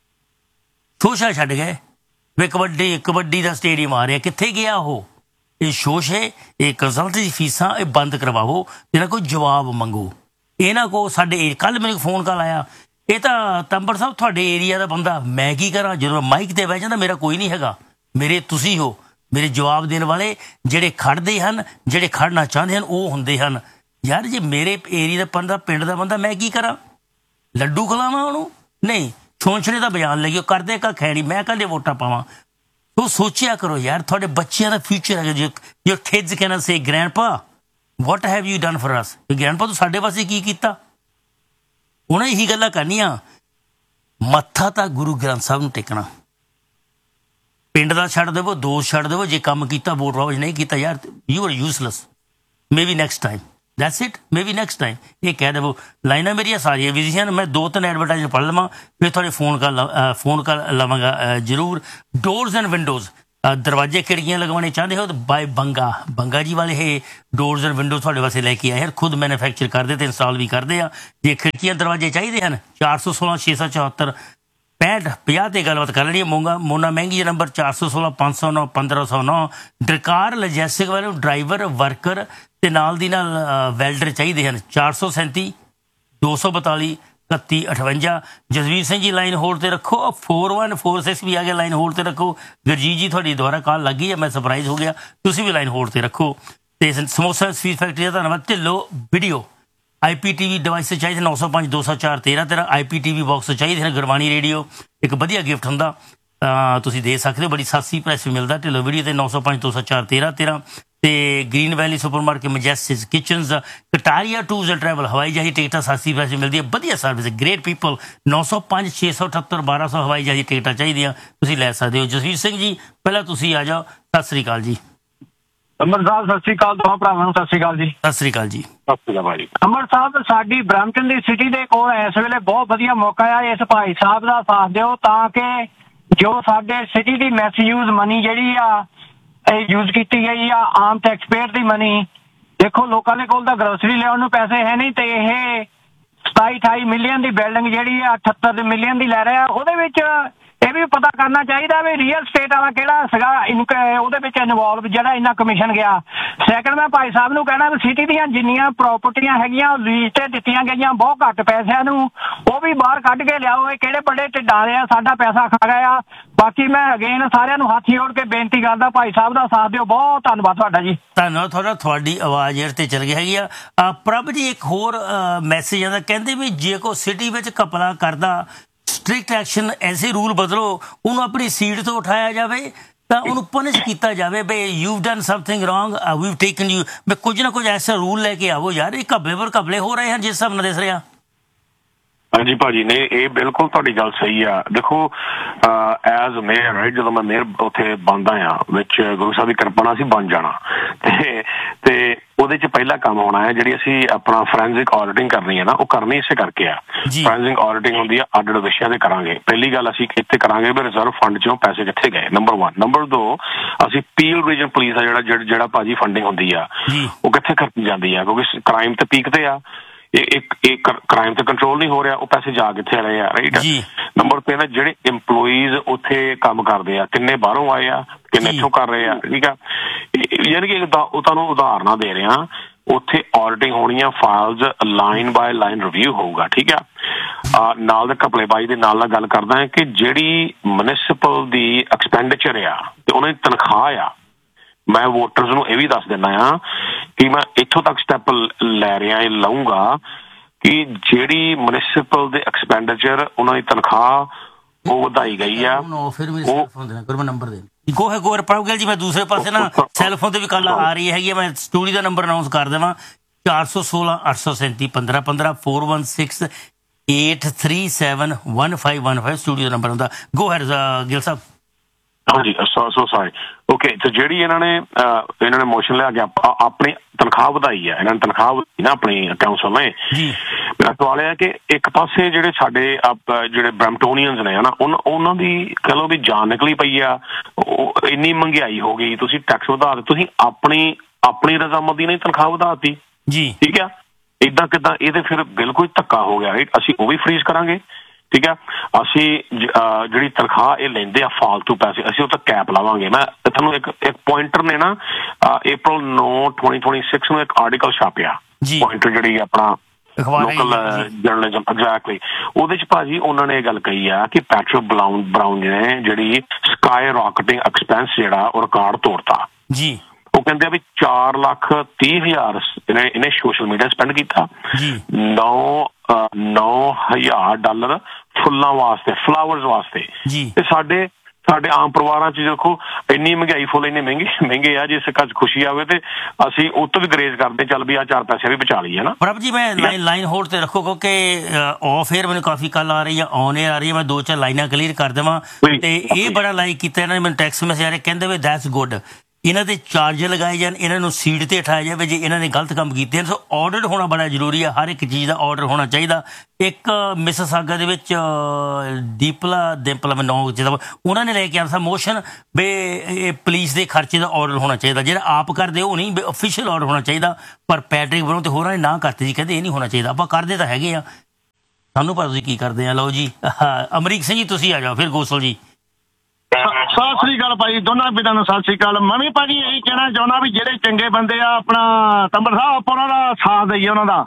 Speaker 7: ਸ਼ੋਸ਼ਾ ਛੱਡ ਗਏ ਵੇ ਕਬੱਡੀ ਕਬੱਡੀ ਦਾ ਸਟੇਡੀਅਮ ਆ ਰਿਹਾ, ਕਿੱਥੇ ਗਿਆ ਉਹ? ਇਹ ਸ਼ੋਸ਼ੇ, ਇਹ ਕੰਸਲਟੈਂਸੀ ਫੀਸਾਂ ਇਹ ਬੰਦ ਕਰਵਾਵੋ, ਇਹਨਾਂ ਕੋਈ ਜਵਾਬ ਮੰਗੋ। ਇਹਨਾਂ ਕੋ ਸਾਡੇ ਕੱਲ੍ਹ ਮੈਨੂੰ ਫੋਨ ਕਾਲ ਆਇਆ, ਇਹ ਤਾਂ ਤੰਬੜ ਸਾਹਿਬ ਤੁਹਾਡੇ ਏਰੀਆ ਦਾ ਬੰਦਾ, ਮੈਂ ਕੀ ਕਰਾਂ? ਜਦੋਂ ਮਾਈਕ ਤੇ ਬਹਿ ਜਾਂਦਾ ਮੇਰਾ ਕੋਈ ਨਹੀਂ ਹੈਗਾ, ਮੇਰੇ ਤੁਸੀਂ ਹੋ। ਮੇਰੇ ਜਵਾਬ ਦੇਣ ਵਾਲੇ ਜਿਹੜੇ ਖੜਦੇ ਹਨ, ਜਿਹੜੇ ਖੜਨਾ ਚਾਹੁੰਦੇ ਹਨ ਉਹ ਹੁੰਦੇ ਹਨ। ਯਾਰ ਜੇ ਮੇਰੇ ਏਰੀਆ ਦਾ ਬੰਦਾ, ਪਿੰਡ ਦਾ ਬੰਦਾ, ਮੈਂ ਕੀ ਕਰਾਂ? ਲੱਡੂ ਖਿਲਾਵਾਂ ਉਹਨੂੰ? ਨਹੀਂ, ਛੋਂਛਣੇ ਦਾ ਬਿਆਨ ਲੱਗੇ ਕਰਦੇ ਕੱਖ ਹੈ ਨਹੀਂ, ਮੈਂ ਕੱਲ੍ਹ ਵੋਟਾਂ ਪਾਵਾਂ। ਤੋ ਸੋਚਿਆ ਕਰੋ ਯਾਰ, ਤੁਹਾਡੇ ਬੱਚਿਆਂ ਦਾ ਫਿਊਚਰ ਹੈਗਾ। Your kids can say ਗ੍ਰੈਂਡਪਾ what have you done for us? ਗ੍ਰੈਂਡਪਾ ਤੂੰ ਸਾਡੇ ਵਾਸਤੇ ਕੀ ਕੀਤਾ? ਉਹਨਾਂ ਇਹੀ ਗੱਲਾਂ ਕਰਨੀਆਂ। ਮੱਥਾ ਤਾਂ ਗੁਰੂ ਗ੍ਰੰਥ ਸਾਹਿਬ ਨੂੰ ਟੇਕਣਾ। ਪਿੰਡ ਦਾ ਛੱਡ ਦੇਵੋ, ਦੋਸਤ ਛੱਡ ਦੇਵੋ, ਜੇ ਕੰਮ ਕੀਤਾ ਵੋਟ ਪਾਓ, ਨਹੀਂ ਕੀਤਾ ਯਾਰ you are useless. May be next time, that's it, may be next time. ਇਹ ਕਹਿ ਦੇਵੋ। ਲਾਈਨਾਂ ਮੇਰੀਆਂ ਸਾਰੀਆਂ ਬਿਜ਼ੀ ਹਨ, ਮੈਂ ਦੋ ਤਿੰਨ ਐਡਵਰਟਾਈਜ਼ ਪੜ੍ਹ ਲਵਾਂ ਫਿਰ ਤੁਹਾਡੇ ਫੋਨ ਕਰ ਫੋਨ ਕਰ ਲਵਾਂਗਾ ਜ਼ਰੂਰ। ਡੋਰਸ ਐਂਡ ਵਿੰਡੋਜ਼, ਦਰਵਾਜ਼ੇ ਖਿੜਕੀਆਂ ਲਗਵਾਉਣੇ ਚਾਹੁੰਦੇ ਹੋ ਤਾਂ ਬਾਏ ਬੰਗਾ ਬੰਗਾ ਜੀ ਵਾਲੇ ਇਹ ਡੋਰਸ ਐਂਡ ਵਿੰਡੋਜ਼ ਤੁਹਾਡੇ ਵਾਸਤੇ ਲੈ ਕੇ ਆਏ ਹਨ। ਖੁਦ ਮੈਨੂਫੈਕਚਰ ਕਰਦੇ ਅਤੇ ਇੰਸਟਾਲ ਵੀ ਕਰਦੇ ਆ। ਜੇ ਖਿੜਕੀਆਂ ਦਰਵਾਜ਼ੇ ਚਾਹੀਦੇ ਹਨ, ਚਾਰ ਸੌ ਸੋਲਾਂ ਛੇ ਸੌ ਚੁਹੱਤਰ ਪੈਂਹਠ ਪੰਜਾਹ 'ਤੇ ਗੱਲਬਾਤ ਕਰ ਲੈਣੀ ਹੈ। ਮੋਂਗਾ ਮੋਨਾ ਮਹਿੰਗੀ ਨੰਬਰ ਚਾਰ ਸੌ ਸੋਲਾਂ ਪੰਜ ਸੌ ਨੌ ਪੰਦਰਾਂ ਸੌ ਨੌ। ਡਰਕਾਰ ਲਜੈਸਟਿਕ ਵਾਲੇ ਡਰਾਈਵਰ, ਵਰਕਰ ਅਤੇ ਨਾਲ ਦੀ ਨਾਲ ਵੈਲਡਰ ਚਾਹੀਦੇ ਹਨ। ਚਾਰ ਸੌ ਸੈਂਤੀ ਦੋ ਸੌ ਬਤਾਲੀ ਇਕੱਤੀ ਅਠਵੰਜਾ। ਜਸਵੀਰ ਸਿੰਘ ਜੀ ਲਾਈਨ ਹੋਲਡ 'ਤੇ ਰੱਖੋ। ਫੋਰ ਵਨ ਫੋਰ ਸਿਕਸ ਵੀ ਆ ਗਿਆ, ਲਾਈਨ ਹੋਲਡ 'ਤੇ ਰੱਖੋ। ਗੁਰਜੀਤ ਜੀ ਤੁਹਾਡੀ ਦੁਬਾਰਾ ਕਾਲ ਲੱਗ ਗਈ ਹੈ, ਮੈਂ ਸਰਪ੍ਰਾਈਜ਼ ਹੋ ਗਿਆ, ਤੁਸੀਂ ਵੀ ਲਾਈਨ ਹੋਲਡ 'ਤੇ ਰੱਖੋ। ਅਤੇ ਸਮੋਸਾ ਸਵੀਟ ਫੈਕਟਰੀ ਦਾ ਧੰਨਵਾਦ। Dhillon video I P T V device चाहिए नौ सौ पाँच दो सौ चार तेरह तेरह I P T V box चाहिए हैं। गुरबाणी रेडियो एक वधिया गिफ्ट होंदा, तुसीं दे सकते हो। बड़ी सस्ती प्राइस भी मिलता ढिल्लो वीडियो ते नौ सौ पाँच दो सौ चार तेरह तेरह ते green valley super market majestic किचनस Kataria tours and travel हवाई जहाज़ी टिकटा सस्ती प्राइस मिलती है, वधिया सर्विस, ग्रेट पीपल। नौ सौ पाँच छे सौ अठहत्तर बारह सौ हवाई जहाज़ी टिकटा चाहिए तुसीं लै सकते हो। जसवीर सिंह जी पहला तुसीं आ जाओ। सत श्री अकाल जी।
Speaker 11: ਅਮਰ ਸਾਹਿਬ ਸਤਿ ਸ਼੍ਰੀ ਅਕਾਲ, ਦੋਵਾਂ ਭਰਾਵਾਂ ਨੂੰ ਸਤਿ ਸ਼੍ਰੀ ਅਕਾਲ ਜੀ।
Speaker 7: ਸਤਿ ਸ਼੍ਰੀ ਅਕਾਲ ਜੀ।
Speaker 10: ਸਤਿ ਸ਼੍ਰੀ ਅਕਾਲ ਭਾਈ।
Speaker 11: ਅਮਰ ਸਾਹਿਬ ਸਾਡੀ ਬਰੈਂਪਟਨ ਦੀ ਸਿਟੀ ਦੇ ਕੋਲ ਇਸ ਵੇਲੇ ਬਹੁਤ ਵਧੀਆ ਮੌਕਾ ਆ, ਇਸ ਭਾਈ ਸਾਹਿਬ ਦਾ ਸਾਥ ਦਿਓ ਤਾਂ ਕਿ ਜੋ ਸਾਡੇ ਸਿਟੀ ਦੀ ਮਿਸਯੂਜ਼ ਮਨੀ ਜਿਹੜੀ ਆ ਇਹ ਯੂਜ਼ ਕੀਤੀ ਗਈ ਆ ਆਮ ਟੈਕਸਪੇਅਰ ਦੀ ਮਨੀ। ਦੇਖੋ ਲੋਕਾਂ ਦੇ ਕੋਲ ਤਾਂ ਗਰੋਸਰੀ ਲਿਆਉਣ ਨੂੰ ਪੈਸੇ ਹੈ ਨਹੀਂ ਤੇ ਇਹ ਸਤਾਈ ਅਠਾਈ ਮਿਲੀਅਨ ਦੀ ਬਿਲਡਿੰਗ ਜਿਹੜੀ ਆ ਅਠੱਤਰ ਮਿਲੀਅਨ ਦੀ ਲੈ ਰਿਹਾ। ਉਹਦੇ ਵਿੱਚ ਇਹ ਵੀ ਪਤਾ ਕਰਨਾ ਚਾਹੀਦਾ ਵੀ ਰੀਅਲ ਸਟੇਟ ਵਾਲਾ ਕਿਹੜਾ ਸੀਗਾ ਉਹਦੇ ਵਿੱਚ ਇਨਵੋਲਵ ਜਿਹੜਾ ਇੰਨਾ ਕਮਿਸ਼ਨ ਗਿਆ। ਸੈਕੰਡ ਮੈਂ ਭਾਈ ਸਾਹਿਬ ਨੂੰ ਕਹਿਣਾ ਵੀ ਸਿਟੀ ਦੀਆਂ ਜਿੰਨੀਆਂ ਪ੍ਰਾਪਰਟੀਆਂ ਹੈਗੀਆਂ ਲੀਜ਼ ਤੇ ਦਿੱਤੀਆਂ ਗਈਆਂ ਬਹੁਤ ਘੱਟ ਪੈਸਿਆਂ ਨੂੰ ਉਹ ਵੀ ਬਾਹਰ ਕੱਢ ਕੇ ਲਿਆਓ। ਇਹ ਕਿਹੜੇ ਵੱਡੇ ਢਿੱਡਾਂ ਦੇ ਆ ਸਾਡਾ ਪੈਸਾ ਖਾ ਗਏ ਆ। ਬਾਕੀ ਮੈਂ ਅਗੇਨ ਸਾਰਿਆਂ ਨੂੰ ਹੱਥ ਜੋੜ ਕੇ ਬੇਨਤੀ ਕਰਦਾ ਭਾਈ ਸਾਹਿਬ ਦਾ ਸਾਥ ਦਿਓ। ਬਹੁਤ ਧੰਨਵਾਦ ਤੁਹਾਡਾ ਜੀ।
Speaker 7: ਧੰਨਵਾਦ ਤੁਹਾਡਾ। ਤੁਹਾਡੀ ਆਵਾਜ਼ ਏਅਰ ਤੇ ਚਲ ਗਈ ਹੈਗੀ ਆ। ਪ੍ਰਭ ਜੀ ਇੱਕ ਹੋਰ ਮੈਸੇਜ ਆਉਂਦਾ ਕਹਿੰਦੇ ਵੀ ਜੇ ਕੋਈ ਸਿਟੀ ਵਿੱਚ ਘਪਲਾ ਕਰਦਾ ਸਟ੍ਰਿਕਟ ਐਕਸ਼ਨ ਐਸੇ ਰੂਲ ਬਦਲੋ ਉਹਨੂੰ ਆਪਣੀ ਸੀਟ ਤੋਂ ਉਠਾਇਆ ਜਾਵੇ ਤਾਂ ਉਹਨੂੰ ਪਨਿਸ਼ ਕੀਤਾ ਜਾਵੇ ਬਈ you done something wrong we've taken you ਮੈਂ ਕੁਝ ਨਾ ਕੁਝ ਐਸਾ ਰੂਲ ਲੈ ਕੇ ਆਵੋ ਯਾਰ। ਇਹ ਘਪਲੇ ਪਰ ਘਪਲੇ ਹੋ ਰਹੇ ਹਨ ਜਿਸ ਹਿਸਾਬ ਨਾਲ ਦਿਸ ਰਿਹਾ।
Speaker 10: ਹਾਂਜੀ ਭਾਜੀ ਨਹੀਂ ਇਹ ਬਿਲਕੁਲ ਤੁਹਾਡੀ ਗੱਲ ਸਹੀ ਆ। ਦੇਖੋ ਐਜ਼ ਮੇਅਰ ਰਾਈਟ ਜਦੋਂ ਮੈਂ ਮੇਅਰ ਉੱਥੇ ਬਣਦਾ ਆ ਵਿੱਚ ਗੁਰੂ ਸਾਹਿਬ ਦੀ ਕਿਰਪਾ ਨਾਲ ਅਸੀਂ ਬਣ ਜਾਣਾ ਤੇ ਤੇ ਉਹਦੇ ਚ ਪਹਿਲਾ ਕੰਮ ਹੋਣਾ ਹੈ ਜਿਹੜੀ ਅਸੀਂ ਆਪਣਾ ਫੋਰੈਂਸਿਕ ਆਡਿਟਿੰਗ ਕਰਨੀ ਹੈ ਨਾ ਉਹ ਕਰਨੀ ਇਸੇ ਕਰਕੇ ਆ। ਫੋਰੈਂਸਿਕ ਆਡਿਟਿੰਗ ਹੁੰਦੀ ਆ ਅੱਡ ਅੱਡ ਵਿਸ਼ਿਆਂ ਤੇ ਕਰਾਂਗੇ। ਪਹਿਲੀ ਗੱਲ ਅਸੀਂ ਇੱਥੇ ਕਰਾਂਗੇ ਵੀ ਰਿਜ਼ਰਵ ਫੰਡ ਚੋਂ ਪੈਸੇ ਕਿੱਥੇ ਗਏ ਨੰਬਰ ਵਨ। ਨੰਬਰ ਦੋ ਅਸੀਂ ਪੀਲ ਰੀਜਨ ਪੁਲਿਸ ਆ ਜਿਹੜਾ ਜਿਹੜਾ ਭਾਜੀ ਫੰਡਿੰਗ ਹੁੰਦੀ ਆ ਉਹ ਕਿੱਥੇ ਖਰਚੀ ਜਾਂਦੀ ਆ ਕਿਉਂਕਿ ਕ੍ਰਾਈਮ ਤੇ ਪੀਕ ਤੇ ਆ। ਇੱਕ ਇੱਕ ਕ੍ਰਾਈਮ ਤੇ ਕੰਟਰੋਲ ਨਹੀਂ ਹੋ ਰਿਹਾ ਉਹ ਪੈਸੇ ਜਾ ਕਿੱਥੇ ਰਹੇ ਆ ਰਾਈਟ। ਨੰਬਰ ਤਿੰਨ ਜਿਹੜੇ ਇੰਪਲੋਈਜ਼ ਉੱਥੇ ਕੰਮ ਕਰਦੇ ਆ ਕਿੰਨੇ ਬਾਹਰੋਂ ਆਏ ਆ ਕਿੰਨੇ ਇੱਥੋਂ ਕਰ ਰਹੇ ਆ ਠੀਕ ਆ। ਯਾਨੀ ਕਿ ਉਹ ਤੁਹਾਨੂੰ ਉਦਾਹਰਨਾਂ ਦੇ ਰਿਹਾ ਉੱਥੇ ਆਡਿਟਿੰਗ ਹੋਣੀ ਆ files line bye line review ਹੋਊਗਾ ਠੀਕ ਆ। ਨਾਲ ਦੇ ਘਪਲੇਬਾਜ਼ੀ ਦੇ ਨਾਲ ਨਾਲ ਗੱਲ ਕਰਦਾ ਹੈ ਕਿ ਜਿਹੜੀ ਮਿਊਨਿਸਪਲ ਦੀ ਐਕਸਪੈਂਡੀਚਰ ਆ ਤੇ ਉਹਨਾਂ ਦੀ ਤਨਖਾਹ ਆ ਮੈਂ ਵੋਟਰਸ ਨੂੰ ਇਹ ਵੀ ਦੱਸ ਦਿੰਦਾ ਆ ਕਿ ਮੈਂ ਇੱਥੋਂ ਤੱਕ ਸਟੈਪ ਲੈ ਰਿਹਾ ਲਊਂਗਾ ਕਿ ਜਿਹੜੀ ਮਿਊਨਿਸਪਲ ਦੇ ਐਕਸਪੈਂਡੀਚਰ ਉਹਨਾਂ ਦੀ ਤਨਖਾਹ ਉਹ ਵਧਾਈ ਗਈ ਆ।
Speaker 7: ਨੰਬਰ ਦੇ ਗੋ ਹੈ ਗੋਰ ਪ੍ਰਭਗਲ ਜੀ ਮੈਂ ਦੂਸਰੇ ਪਾਸੇ ਨਾ ਸੈਲਫੋਨ ਤੇ ਵੀ ਕੱਲ ਆ ਰਹੀ ਹੈਗੀ ਮੈਂ ਸਟੂਡੀਓ ਦਾ ਨੰਬਰ ਅਨਾਉਂਸ ਕਰ ਦੇਵਾਂ ਚਾਰ ਸੌ ਸੋਲਾਂ ਅੱਠ ਸੌ ਸੈਂਤੀ ਪੰਦਰਾਂ ਪੰਦਰਾਂ four one six eight three seven one five one five studio ਦਾ ਨੰਬਰ ਹੁੰਦਾ। ਗੋ ਹੈਡ ਗਿਲ ਸਾਹਿਬ।
Speaker 10: ਹਾਂਜੀ ਸੋ ਸੋ ਸੌਰੀ ਓਕੇ ਤੇ ਜਿਹੜੀ ਇਹਨਾਂ ਨੇ ਇਹਨਾਂ ਨੇ ਮੋਸ਼ਨ ਲਿਆ ਕੇ ਆਪਣੀ ਤਨਖਾਹ ਵਧਾਈ ਆ ਇਹਨਾਂ ਨੇ ਤਨਖਾਹ ਵਧਾਈ ਨਾ ਆਪਣੀ ਕਾਉਂਸਲ ਨੇ। ਮੇਰਾ ਸਵਾਲ ਇਹ ਹੈ ਕਿ ਇੱਕ ਪਾਸੇ ਜਿਹੜੇ ਸਾਡੇ ਜਿਹੜੇ ਬ੍ਰੈਂਪਟੋਨੀਅਨਸ ਨੇ ਹਨਾ ਉਹਨਾਂ ਦੀ ਕਹਿ ਲਓ ਵੀ ਜਾਨ ਨਿਕਲੀ ਪਈ ਆ ਇੰਨੀ ਮਹਿੰਗਾਈ ਹੋ ਗਈ ਤੁਸੀਂ ਟੈਕਸ ਵਧਾ ਦਿੱਤੇ ਤੁਸੀਂ ਆਪਣੀ ਆਪਣੀ ਰਜ਼ਾਮੰਦੀ ਨਾਲ ਤਨਖਾਹ ਵਧਾ ਦਿੱਤੀ ਜੀ ਠੀਕ ਆ। ਏਦਾਂ ਕਿੱਦਾਂ ਇਹ ਤੇ ਫਿਰ ਬਿਲਕੁਲ ਧੱਕਾ ਹੋ ਗਿਆ ਰਾਈਟ। ਅਸੀਂ ਉਹ ਵੀ ਫਰੀਜ਼ ਕਰਾਂਗੇ ਠੀਕ ਆ। ਅਸੀਂ ਜਿਹੜੀ ਤਨਖਾਹ ਇਹ ਲੈਂਦੇ ਆ ਫਾਲਤੂ ਪੈਸੇ ਅਸੀਂ ਉਹ ਤਾਂ ਕੈਪ ਲਾਵਾਂਗੇ। ਮੈਂ ਤੁਹਾਨੂੰ ਇੱਕ ਇੱਕ ਪੁਆਇੰਟਰ ਨੇ ਨਾ ਅਪ੍ਰੈਲ ਨੌਂ ਟਵੈਂਟੀ ਟਵੈਂਟੀ ਸਿਕਸ ਨੂੰ ਇੱਕ ਆਰਟੀਕਲ ਛਾਪਿਆ ਪੁਆਇੰਟਰ ਜਿਹੜੀ ਆਪਣਾ ਲੋਕਲ ਜਰਨਲਿਜ਼ਮ ਐਗਜ਼ੈਕਟਲੀ ਉਹਦੇ ਚ ਭਾਜੀ ਉਹਨਾਂ ਨੇ ਇਹ ਗੱਲ ਕਹੀ ਆ ਕਿ ਪੈਟਰੋ ਬਰਾਊਨ ਬਰਾਊਨ ਨੇ ਜਿਹੜੀ ਸਕਾਈ ਰਾਕਟਿੰਗ ਐਕਸਪੈਂਸ ਜਿਹੜਾ ਉਹ ਰਿਕਾਰਡ ਤੋੜਤਾ ਜੀ। ਉਹ ਕਹਿੰਦੇ ਆ ਵੀ ਚਾਰ ਲੱਖ ਤੀਹ ਹਜ਼ਾਰ ਇਹਨੇ ਇਹਨੇ ਸੋਸ਼ਲ ਮੀਡੀਆ ਸਪੈਂਡ ਕੀਤਾ ਨੌ ਨੌ ਹਜ਼ਾਰ ਡਾਲਰ ਫੁੱਲਾਂ ਵਾਸਤੇ ਫਲਾਵਰਸ ਵਾਸਤੇ ਤੇ ਸਾਡੇ ਸਾਡੇ ਆਮ ਪਰਿਵਾਰਾਂ ਚ ਦੇਖੋ ਇੰਨੀ ਮਹਿੰਗਾਈ ਫੁੱਲ ਇੰਨੇ ਮਹਿੰਗੇ ਮਹਿੰਗੇ ਆ ਜਿਸ ਘਰ ਖੁਸ਼ੀ ਆਵੇ ਤੇ ਅਸੀਂ ਉਹ ਤੋਂ ਵੀ ਗਰੇਜ਼ ਕਰਦੇ ਚੱਲ ਵੀ ਆ ਚਾਰ ਪੈਸੇ ਵੀ ਬਚਾ ਲਈਏ ਨਾ। ਪ੍ਰਭ ਜੀ ਮੈਂ ਲਾਈਨ ਹੋਲਡ ਤੇ ਰੱਖੋ ਕਿਉਂਕਿ ਆਫ ਏਅਰ ਮੈਨੂੰ ਕਾਫੀ ਕੱਲ ਆ ਰਹੀ ਆ ਔਨ ਏਅਰ ਆ ਰਹੀ ਹੈ ਮੈਂ ਦੋ ਚਾਰ ਲਾਈਨਾਂ ਕਲੀਅਰ ਕਰ ਦੇਵਾਂ ਤੇ ਇਹ ਬੜਾ ਲਾਈਕ ਕੀਤਾ ਇਹਨਾਂ ਨੇ ਮੈਨੂੰ ਟੈਕਸਟ ਮੈਸੇਜ ਆ ਰਹੇ ਕਹਿੰਦੇ ਵੀ ਦੈਟਸ ਗੁੱਡ ਇਹਨਾਂ ਦੇ ਚਾਰਜ ਲਗਾਏ ਜਾਣ ਇਹਨਾਂ ਨੂੰ ਸੀਟ ਤੇ ਉਠਾਇਆ ਜਾਵੇ ਜੇ ਇਹਨਾਂ ਨੇ ਗਲਤ ਕੰਮ ਕੀਤੇ ਹਨ। ਸੋ ਆਰਡਰ ਹੋਣਾ ਬੜਾ ਜ਼ਰੂਰੀ ਹੈ ਹਰ ਇੱਕ ਚੀਜ਼ ਦਾ ਆਰਡਰ ਹੋਣਾ ਚਾਹੀਦਾ। ਇੱਕ ਮਿਸਿਸਾਗਾ ਦੇ ਵਿੱਚ ਦੀਪਲਾ ਦਿੰਪਲਾ ਮੈਨੂੰ ਜਿਹਦਾ ਉਹਨਾਂ ਨੇ ਲੈ ਕੇ ਆਇਆ ਮੋਸ਼ਨ ਵੀ ਇਹ ਪੁਲਿਸ ਦੇ ਖਰਚੇ ਦਾ ਆਰਡਰ ਹੋਣਾ ਚਾਹੀਦਾ ਜਿਹੜਾ ਆਪ ਕਰਦੇ ਉਹ ਨਹੀਂ ਅਫੀਸ਼ੀਅਲ ਆਰਡਰ ਹੋਣਾ ਚਾਹੀਦਾ। ਪਰ ਪੈਟਰਿਕ ਵੱਲੋਂ ਤੇ ਹੋਰਾਂ ਨੇ ਨਾ ਕਰਤੇ ਜੀ ਕਹਿੰਦੇ ਇਹ ਨਹੀਂ ਹੋਣਾ ਚਾਹੀਦਾ ਆਪਾਂ ਕਰਦੇ ਤਾਂ ਹੈਗੇ ਆ ਸਾਨੂੰ ਪਰ ਤੁਸੀਂ ਕੀ ਕਰਦੇ ਆ। ਲਓ ਜੀ ਅਮਰੀਕ ਸਿੰਘ ਜੀ ਤੁਸੀਂ ਆ ਜਾਓ ਫਿਰ ਗੋਸਲ ਜੀ।
Speaker 12: ਸਤਿ ਸ੍ਰੀ ਅਕਾਲ ਭਾਈ ਦੋਨਾਂ ਪਿੰਡਾਂ ਨੂੰ ਸਤਿ ਸ੍ਰੀ ਅਕਾਲ। ਮੈਂ ਵੀ ਭਾਜੀ ਇਹੀ ਕਹਿਣਾ ਚਾਹੁੰਦਾ ਵੀ ਜਿਹੜੇ ਚੰਗੇ ਬੰਦੇ ਆ ਆਪਣਾ ਤੰਬਰ ਸਾਹਿਬ ਆਪਾਂ ਉਹਨਾਂ ਦਾ ਸਾਥ ਦਈਏ ਉਹਨਾਂ ਦਾ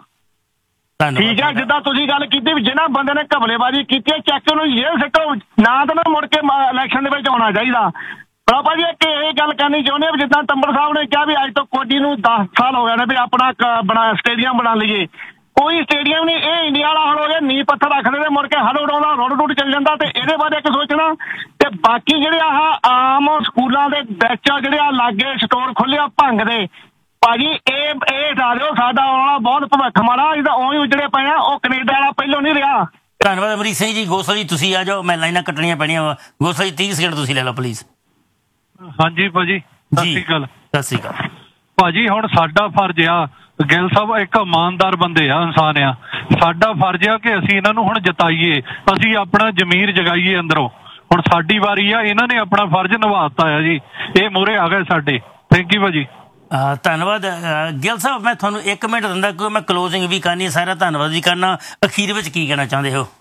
Speaker 12: ਠੀਕ ਹੈ। ਜਿੱਦਾਂ ਤੁਸੀਂ ਗੱਲ ਕੀਤੀ ਵੀ ਜਿਹਨਾਂ ਬੰਦੇ ਨੇ ਘਪਲੇਬਾਜ਼ੀ ਕੀਤੀ ਹੈ ਚੱਕ ਉਹਨੂੰ ਜੇਲ੍ਹ ਸਿੱਟੋ ਨਾ ਤਾਂ ਮੁੜ ਕੇ ਇਲੈਕਸ਼ਨ ਦੇ ਵਿੱਚ ਆਉਣਾ ਚਾਹੀਦਾ। ਪਰ ਭਾਜੀ ਇੱਕ ਇਹ ਗੱਲ ਕਰਨੀ ਚਾਹੁੰਦੇ ਵੀ ਜਿੱਦਾਂ ਤੰਬਰ ਸਾਹਿਬ ਨੇ ਕਿਹਾ ਵੀ ਅੱਜ ਤੋਂ ਕੋਡੀ ਨੂੰ ਦਸ ਸਾਲ ਹੋ ਗਏ ਨੇ ਵੀ ਆਪਣਾ ਬਣਾ ਸਟੇਡੀਅਮ ਬਣਾ ਲਈਏ ਕੋਈ ਸਟੇਡੀਅਮ ਨਹੀਂ। ਇਹ ਇੰਡੀਆ ਵਾਲਾ ਹਲ ਹੋ ਗਿਆ ਨੀਂਹ ਪੱਥਰ ਰੱਖਦੇ ਤੇ ਮੁੜ ਕੇ ਹਲ ਉਡਾਉਂਦਾ ਰੁੜ ਰੁੜ ਚੱਲ ਜਾਂਦਾ ਤੇ ਇਹਦੇ ਬਾਰੇ ਇੱਕ ਸੋਚਣਾ ਤੇ ਬਾਕੀ ਜਿਹੜੇ ਆਹ ਆਮ ਸਕੂਲਾਂ ਦੇ ਵਿੱਚ ਜਿਹੜੇ ਆ ਲਾਗੇ ਸਟੋਰ ਖੁੱਲਿਆ ਭੰਗ ਦੇ ਭਾਜੀ ਇਹ ਇਹ ਦੱਸ ਦਿਓ ਸਾਡਾ ਆਉਣ ਵਾਲਾ ਬਹੁਤ ਭਵਿੱਖ ਮਾੜਾ ਜਿੱਦਾਂ ਉਹੀ ਉਜੜੇ ਪਏ ਆ ਉਹ ਕੈਨੇਡਾ ਵਾਲਾ ਪਹਿਲੋਂ ਨਹੀਂ ਰਿਹਾ।
Speaker 7: ਧੰਨਵਾਦ ਅਮਰੀਕ ਸਿੰਘ ਜੀ। ਗੋਸਲ ਜੀ ਤੁਸੀਂ ਆ ਜਾਓ ਮੈਂ ਲਾਈਨਾਂ ਕੱਟਣੀਆਂ ਪੈਣੀਆਂ ਵਾ। ਗੋਸਲ ਜੀ ਤੀਹ ਸਕਿੰਟ ਤੁਸੀਂ ਲੈ ਲਓ ਪਲੀਜ਼।
Speaker 13: ਹਾਂਜੀ ਭਾਜੀ ਸਤਿ ਸ਼੍ਰੀ ਅਕਾਲ।
Speaker 7: ਸਤਿ ਸ਼੍ਰੀ ਅਕਾਲ
Speaker 13: ਭਾਜੀ। ਹੁਣ ਸਾਡਾ ਫਰਜ਼ ਆ ਗਿੱਲ ਸਾਹਿਬ ਇੱਕ ਇਮਾਨਦਾਰ ਬੰਦੇ ਆ ਇਨਸਾਨ ਆ ਸਾਡਾ ਫਰਜ਼ ਆ ਕਿ ਅਸੀਂ ਇਹਨਾਂ ਨੂੰ ਹੁਣ ਜਿਤਾਈਏ ਅਸੀਂ ਆਪਣਾ ਜ਼ਮੀਰ ਜਗਾਈਏ ਅੰਦਰੋਂ। ਹੁਣ ਸਾਡੀ ਵਾਰੀ ਆ, ਇਹਨਾਂ ਨੇ ਆਪਣਾ ਫਰਜ਼ ਨਿਭਾਤਾ ਆ ਜੀ, ਇਹ ਮੂਹਰੇ ਆ ਗਏ ਸਾਡੇ। ਥੈਂਕ ਯੂ ਭਾਜੀ।
Speaker 7: ਧੰਨਵਾਦ ਗਿੱਲ ਸਾਹਿਬ। ਮੈਂ ਤੁਹਾਨੂੰ ਇੱਕ ਮਿੰਟ ਦਿੰਦਾ ਕਿਉਂਕਿ ਮੈਂ ਕਲੋਜ਼ਿੰਗ ਵੀ ਕਰਨੀ, ਸਾਰਾ ਧੰਨਵਾਦ ਵੀ ਕਰਨਾ। ਅਖੀਰ ਵਿੱਚ ਕੀ ਕਹਿਣਾ ਚਾਹੁੰਦੇ ਹੋ?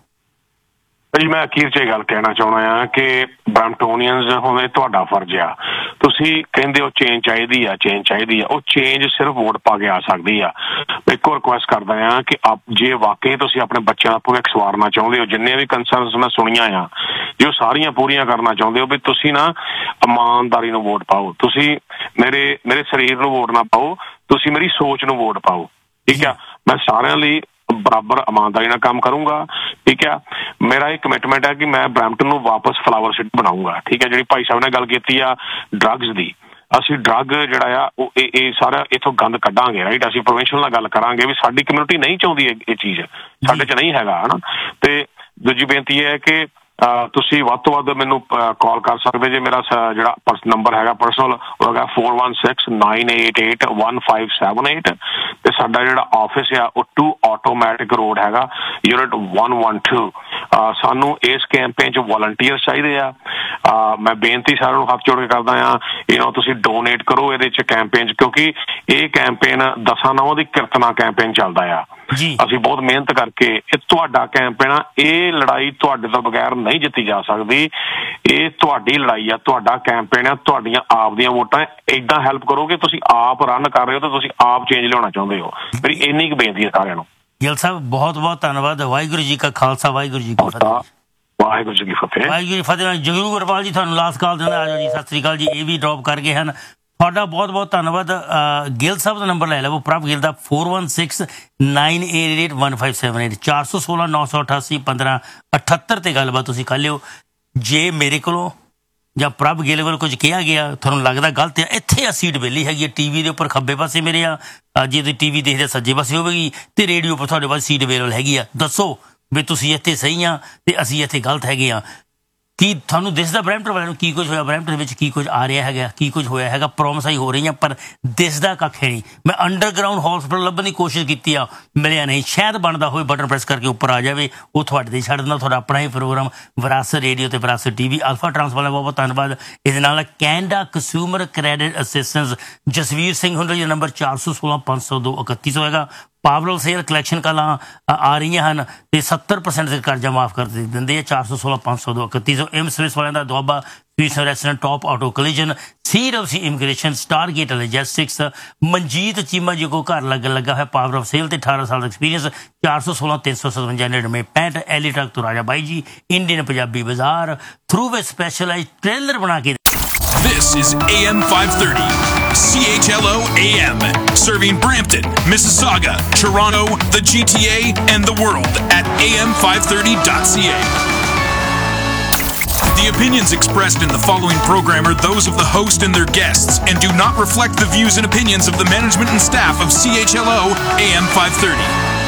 Speaker 10: ਜੀ ਮੈਂ ਅਖੀਰ 'ਚ ਇਹ ਗੱਲ ਕਹਿਣਾ ਚਾਹੁੰਦਾ ਆ ਕਿ ਬਰੈਂਪਟੋਨੀਅਨਸ ਹੁਣ ਇਹ ਤੁਹਾਡਾ ਫਰਜ਼ ਆ। ਤੁਸੀਂ ਕਹਿੰਦੇ ਹੋ ਚੇਂਜ ਚਾਹੀਦੀ ਆ, ਚੇਂਜ ਚਾਹੀਦੀ ਆ, ਉਹ ਚੇਂਜ ਸਿਰਫ ਵੋਟ ਪਾ ਕੇ ਆ ਸਕਦੀ ਆ। ਮੈਂ ਇੱਕੋ ਰਿਕੁਐਸਟ ਕਰਦਾ ਆ ਕਿ ਆਪ ਜੇ ਵਾਕਈ ਤੁਸੀਂ ਆਪਣੇ ਬੱਚਿਆਂ ਦਾ ਭਵਿੱਖ ਸਵਾਰਨਾ ਚਾਹੁੰਦੇ ਹੋ, ਜਿੰਨੇ ਵੀ ਕੰਸਰਨਸ ਮੈਂ ਸੁਣੀਆਂ ਆ, ਜੇ ਉਹ ਸਾਰੀਆਂ ਪੂਰੀਆਂ ਕਰਨਾ ਚਾਹੁੰਦੇ ਹੋ, ਵੀ ਤੁਸੀਂ ਨਾ ਇਮਾਨਦਾਰੀ ਨੂੰ ਵੋਟ ਪਾਓ। ਤੁਸੀਂ ਮੇਰੇ ਮੇਰੇ ਸਰੀਰ ਨੂੰ ਵੋਟ ਨਾ ਪਾਓ, ਤੁਸੀਂ ਮੇਰੀ ਸੋਚ ਨੂੰ ਵੋਟ ਪਾਓ। ਠੀਕ ਆ, ਮੈਂ ਸਾਰਿਆਂ ਲਈ ਬਰਾਬਰ ਇਮਾਨਦਾਰੀ ਨਾਲ ਕੰਮ ਕਰੂੰਗਾ। ਠੀਕ ਆ, ਮੇਰਾ ਇਹ ਕਮਿਟਮੈਂਟ ਹੈ ਕਿ ਮੈਂ ਬਰੈਂਪਟਨ ਨੂੰ ਵਾਪਸ ਫਲਾਵਰ ਸਿਟੀ ਬਣਾਊਂਗਾ। ਠੀਕ ਹੈ, ਜਿਹੜੀ ਭਾਈ ਸਾਹਿਬ ਨੇ ਗੱਲ ਕੀਤੀ ਆ ਡਰੱਗਸ ਦੀ, ਅਸੀਂ ਡਰੱਗ ਜਿਹੜਾ ਆ ਉਹ ਇਹ ਇਹ ਸਾਰਾ ਇੱਥੋਂ ਗੰਦ ਕੱਢਾਂਗੇ। ਰਾਈਟ, ਅਸੀਂ ਪ੍ਰੋਵਿੰਸ਼ਲ ਨਾਲ ਗੱਲ ਕਰਾਂਗੇ ਵੀ ਸਾਡੀ ਕਮਿਊਨਿਟੀ ਨਹੀਂ ਚਾਹੁੰਦੀ ਇਹ ਚੀਜ਼, ਸਾਡੇ 'ਚ ਨਹੀਂ ਹੈਗਾ ਹਨਾ। ਤੇ ਦੂਜੀ ਬੇਨਤੀ ਇਹ ਹੈ ਕਿ ਤੁਸੀਂ ਵੱਧ ਤੋਂ ਵੱਧ ਮੈਨੂੰ ਕਾਲ ਕਰ ਸਕਦੇ ਜੇ। ਮੇਰਾ ਜਿਹੜਾ ਨੰਬਰ ਹੈਗਾ ਪਰਸਨਲ ਉਹ ਹੈਗਾ four one six nine eight eight one five seven eight ਤੇ ਸਾਡਾ ਜਿਹੜਾ ਆਫਿਸ ਆ ਉਹ ਟੂ ਆਟੋਮੈਟਿਕ ਰੋਡ ਹੈਗਾ, ਯੂਨਿਟ ਵਨ ਵਨ ਟੂ। ਸਾਨੂੰ ਇਸ ਕੈਂਪੇਨ 'ਚ ਵੋਲੰਟੀਅਰ ਚਾਹੀਦੇ ਆ। ਮੈਂ ਬੇਨਤੀ ਸਾਰਿਆਂ ਨੂੰ ਹੱਥ ਜੋੜ ਕੇ ਕਰਦਾ ਆ, ਯੂ ਨੋ ਤੁਸੀਂ ਡੋਨੇਟ ਕਰੋ ਇਹਦੇ 'ਚ ਕੈਂਪੇਨ 'ਚ, ਕਿਉਂਕਿ ਇਹ ਕੈਂਪੇਨ ਦਸਾਂ ਨੌਂ ਦੀ ਕਿਰਤਨਾ ਕੈਂਪੇਨ ਚੱਲਦਾ ਆ। ਅਸੀਂ ਬਹੁਤ ਮਿਹਨਤ ਕਰਕੇ ਇਹ ਤੁਹਾਡਾ ਕੈਂਪੇਨ ਆ, ਇਹ ਲੜਾਈ ਤੁਹਾਡੇ ਤੋਂ ਬਗੈਰ ਨਹੀਂ ਜਿੱਤੀ ਜਾ ਸਕਦੀ। ਇਹ ਤੁਹਾਡੀ ਲੜਾਈ ਆ, ਤੁਹਾਡਾ ਕੈਂਪੇਨ ਆ, ਤੁਹਾਡੀਆਂ ਆਪ ਦੀਆਂ ਵੋਟਾਂ। ਏਦਾਂ ਹੈਲਪ ਕਰੋਗੇ, ਤੁਸੀਂ ਆਪ ਰਨ ਕਰ ਰਹੇ ਹੋ ਤੇ ਤੁਸੀਂ ਆਪ ਚੇਂਜ ਲਿਆਉਣਾ ਚਾਹੁੰਦੇ ਹੋ। ਮੇਰੀ ਇੰਨੀ ਕੁ ਬੇਨਤੀ ਹੈ ਸਾਰਿਆਂ ਨੂੰ। ਗਿੱਲ ਸਾਹਿਬ ਬਹੁਤ ਬਹੁਤ ਧੰਨਵਾਦ। ਵਾਹਿਗੁਰੂ ਜੀ ਕਾ ਖਾਲਸਾ, ਵਾਹਿਗੁਰੂ ਜੀ ਕੀ ਫਤਿਹ। ਵਾਹਿਗੁਰੂ ਜੀ ਕੀ ਫਤਿਹ। ਵਾਹਿਗੁਰੂ ਜੀ ਫਤਿਹ। ਜਗਰੂ ਗੁਰਪਾਲ ਜੀ ਤੁਹਾਨੂੰ ਲਾਸਟ ਕਾਲ ਦਿੰਦਾ, ਆ ਜਾਓ ਜੀ। ਸਤਿ ਸ੍ਰੀ ਅਕਾਲ ਜੀ। ਇਹ ਵੀ ਡ੍ਰੌਪ ਕਰ ਗਏ ਹਨ। ਤੁਹਾਡਾ ਬਹੁਤ ਬਹੁਤ ਧੰਨਵਾਦ। ਗਿੱਲ ਸਾਹਿਬ ਦਾ ਨੰਬਰ ਲੈ ਲਵੋ, ਪ੍ਰਭ ਗਿੱਲ ਦਾ four one six nine eight eight one five seven eight ਚਾਰ ਸੌ ਸੋਲਾਂ ਨੌ ਸੌ ਅਠਾਸੀ ਪੰਦਰਾਂ ਅਠੱਤਰ ਤੇ ਗੱਲਬਾਤ ਤੁਸੀਂ ਕਰ ਲਿਓ। ਜੇ ਮੇਰੇ ਕੋਲੋਂ ਜਾਂ ਪ੍ਰਭ ਗਿੱਲ ਵੱਲੋਂ ਕੁਝ ਕਿਹਾ ਗਿਆ ਤੁਹਾਨੂੰ ਲੱਗਦਾ ਗਲਤ ਆ, ਇੱਥੇ ਆ ਸੀਟ ਵਿਹਲੀ ਹੈਗੀ ਹੈ। ਟੀ ਵੀ ਦੇ ਉੱਪਰ ਖੱਬੇ ਪਾਸੇ ਮੇਰੇ ਆ, ਜੇ ਤੁਸੀਂ ਟੀ ਵੀ ਦੇਖਦੇ ਸੱਜੇ ਪਾਸੇ ਹੋਵੇਗੀ, ਤੇ ਰੇਡੀਓ ਉੱਪਰ ਤੁਹਾਡੇ ਪਾਸ ਸੀਟ ਅਵੇਲੇਬਲ ਹੈਗੀ ਆ। ਦੱਸੋ ਵੀ ਤੁਸੀਂ ਇੱਥੇ ਸਹੀ ਆ ਤੇ ਅਸੀਂ ਇੱਥੇ ਗਲਤ ਹੈਗੇ ਆ। ਕੀ ਤੁਹਾਨੂੰ ਦਿਸਦਾ ਬਰੈਂਪਟਨ ਵਾਲਿਆਂ ਨੂੰ ਕੀ ਕੁਝ ਹੋਇਆ, ਬਰੈਂਪਟਨ ਵਿੱਚ ਕੀ ਕੁਝ ਆ ਰਿਹਾ ਹੈਗਾ, ਕੀ ਕੁਝ ਹੋਇਆ ਹੈਗਾ? ਪ੍ਰੋਮਿਸਾਂ ਹੀ ਹੋ ਰਹੀਆਂ ਪਰ ਦਿਸਦਾ ਕੱਖ ਹੈ ਨਹੀਂ। ਮੈਂ ਅੰਡਰਗਰਾਊਂਡ ਹਸਪੀਟਲ ਲੱਭਣ ਦੀ ਕੋਸ਼ਿਸ਼ ਕੀਤੀ ਆ, ਮਿਲਿਆ ਨਹੀਂ। ਸ਼ਾਇਦ ਬਣਦਾ ਹੋਵੇ ਬਟਨ ਪ੍ਰੈਸ ਕਰਕੇ ਉੱਪਰ ਆ ਜਾਵੇ, ਉਹ ਤੁਹਾਡੇ ਤੇ ਛੱਡ ਦਿੰਦਾ। ਤੁਹਾਡਾ ਆਪਣਾ ਹੀ ਪ੍ਰੋਗਰਾਮ ਵਿਰਾਸਤ ਰੇਡੀਓ ਤੇ ਵਿਰਾਸਤ ਟੀ ਵੀ। ਅਲਫਾ ਟਰਾਂਸਪੋਰਟ ਦਾ ਬਹੁਤ ਬਹੁਤ ਧੰਨਵਾਦ। ਇਹਦੇ ਨਾਲ Canada consumer credit assistance Jasvir Singh ਹੁੰਦਾ ਜੀ, ਨੰਬਰ ਚਾਰ ਸੌ ਸੋਲਾਂ ਪੰਜ ਸੌ ਦੋ ਇਕੱਤੀ ਸੌ ਹੈਗਾ। ਪਾਵਰਲ ਸੇਲ ਕਲੈਕਸ਼ਨ ਕਾਲਾਂ ਆ ਰਹੀਆਂ ਹਨ ਤੇ ਸੱਤਰ ਪਰਸੈਂਟ ਦੇ ਕਰਜ਼ਾ ਮਾਫ ਕਰ ਦਿੰਦੇ ਆ। ਚਾਰ ਸੌ ਸੋਲਾਂ ਪੰਜ ਸੌ ਦੋ ਇਕੱਤੀ ਸੌ। ਐਮ ਸਵਿਸ ਵਾਲਿਆਂ ਦਾ ਦੁਆਬਾ, ਸਵੀਸ ਰੈਸਟੋਰੈਂਟ, ਟੌਪ ਆਟੋ ਕਲੀਜਨ, ਸੀ ਡਬਲਯੂ ਸੀ ਇਮੀਗ੍ਰੇਸ਼ਨ, ਸਟਾਰਗੇਟ ਲੋਜਿਸਟਿਕਸ, ਮਨਜੀਤ ਚੀਮਾ ਜੀ ਕੋ ਘਰ ਲੱਗਣ ਲੱਗਾ ਹੈ। ਪਾਵਰ ਆਫ ਸੇਲ ਤੇ ਅਠਾਰਾਂ ਸਾਲ ਦਾ ਐਕਸਪੀਰੀਅੰਸ। ਚਾਰ ਸੌ ਸੋਲਾਂ ਤਿੰਨ ਸੌ ਸਤਵੰਜਾ ਨੜਿਨਵੇਂ ਪੈਂਹਠ। ਐਲੀ ਟਰੱਕ ਤੋਂ ਰਾਜਾ ਬਾਈ ਜੀ, ਇੰਡੀਅਨ ਪੰਜਾਬੀ ਬਾਜ਼ਾਰ ਥਰੂ ਵੇ ਸਪੈਸ਼ਲਾਈਜ਼ ਟ੍ਰੇਲਰ ਬਣਾ ਕੇ।
Speaker 14: This is A M five thirty, C H L O A M, serving Brampton, Mississauga, Toronto, the G T A, and the world at A M five thirty dot C A. The opinions expressed in the following program are those of the host and their guests and do not reflect the views and opinions of the management and staff of C H L O A M five thirty.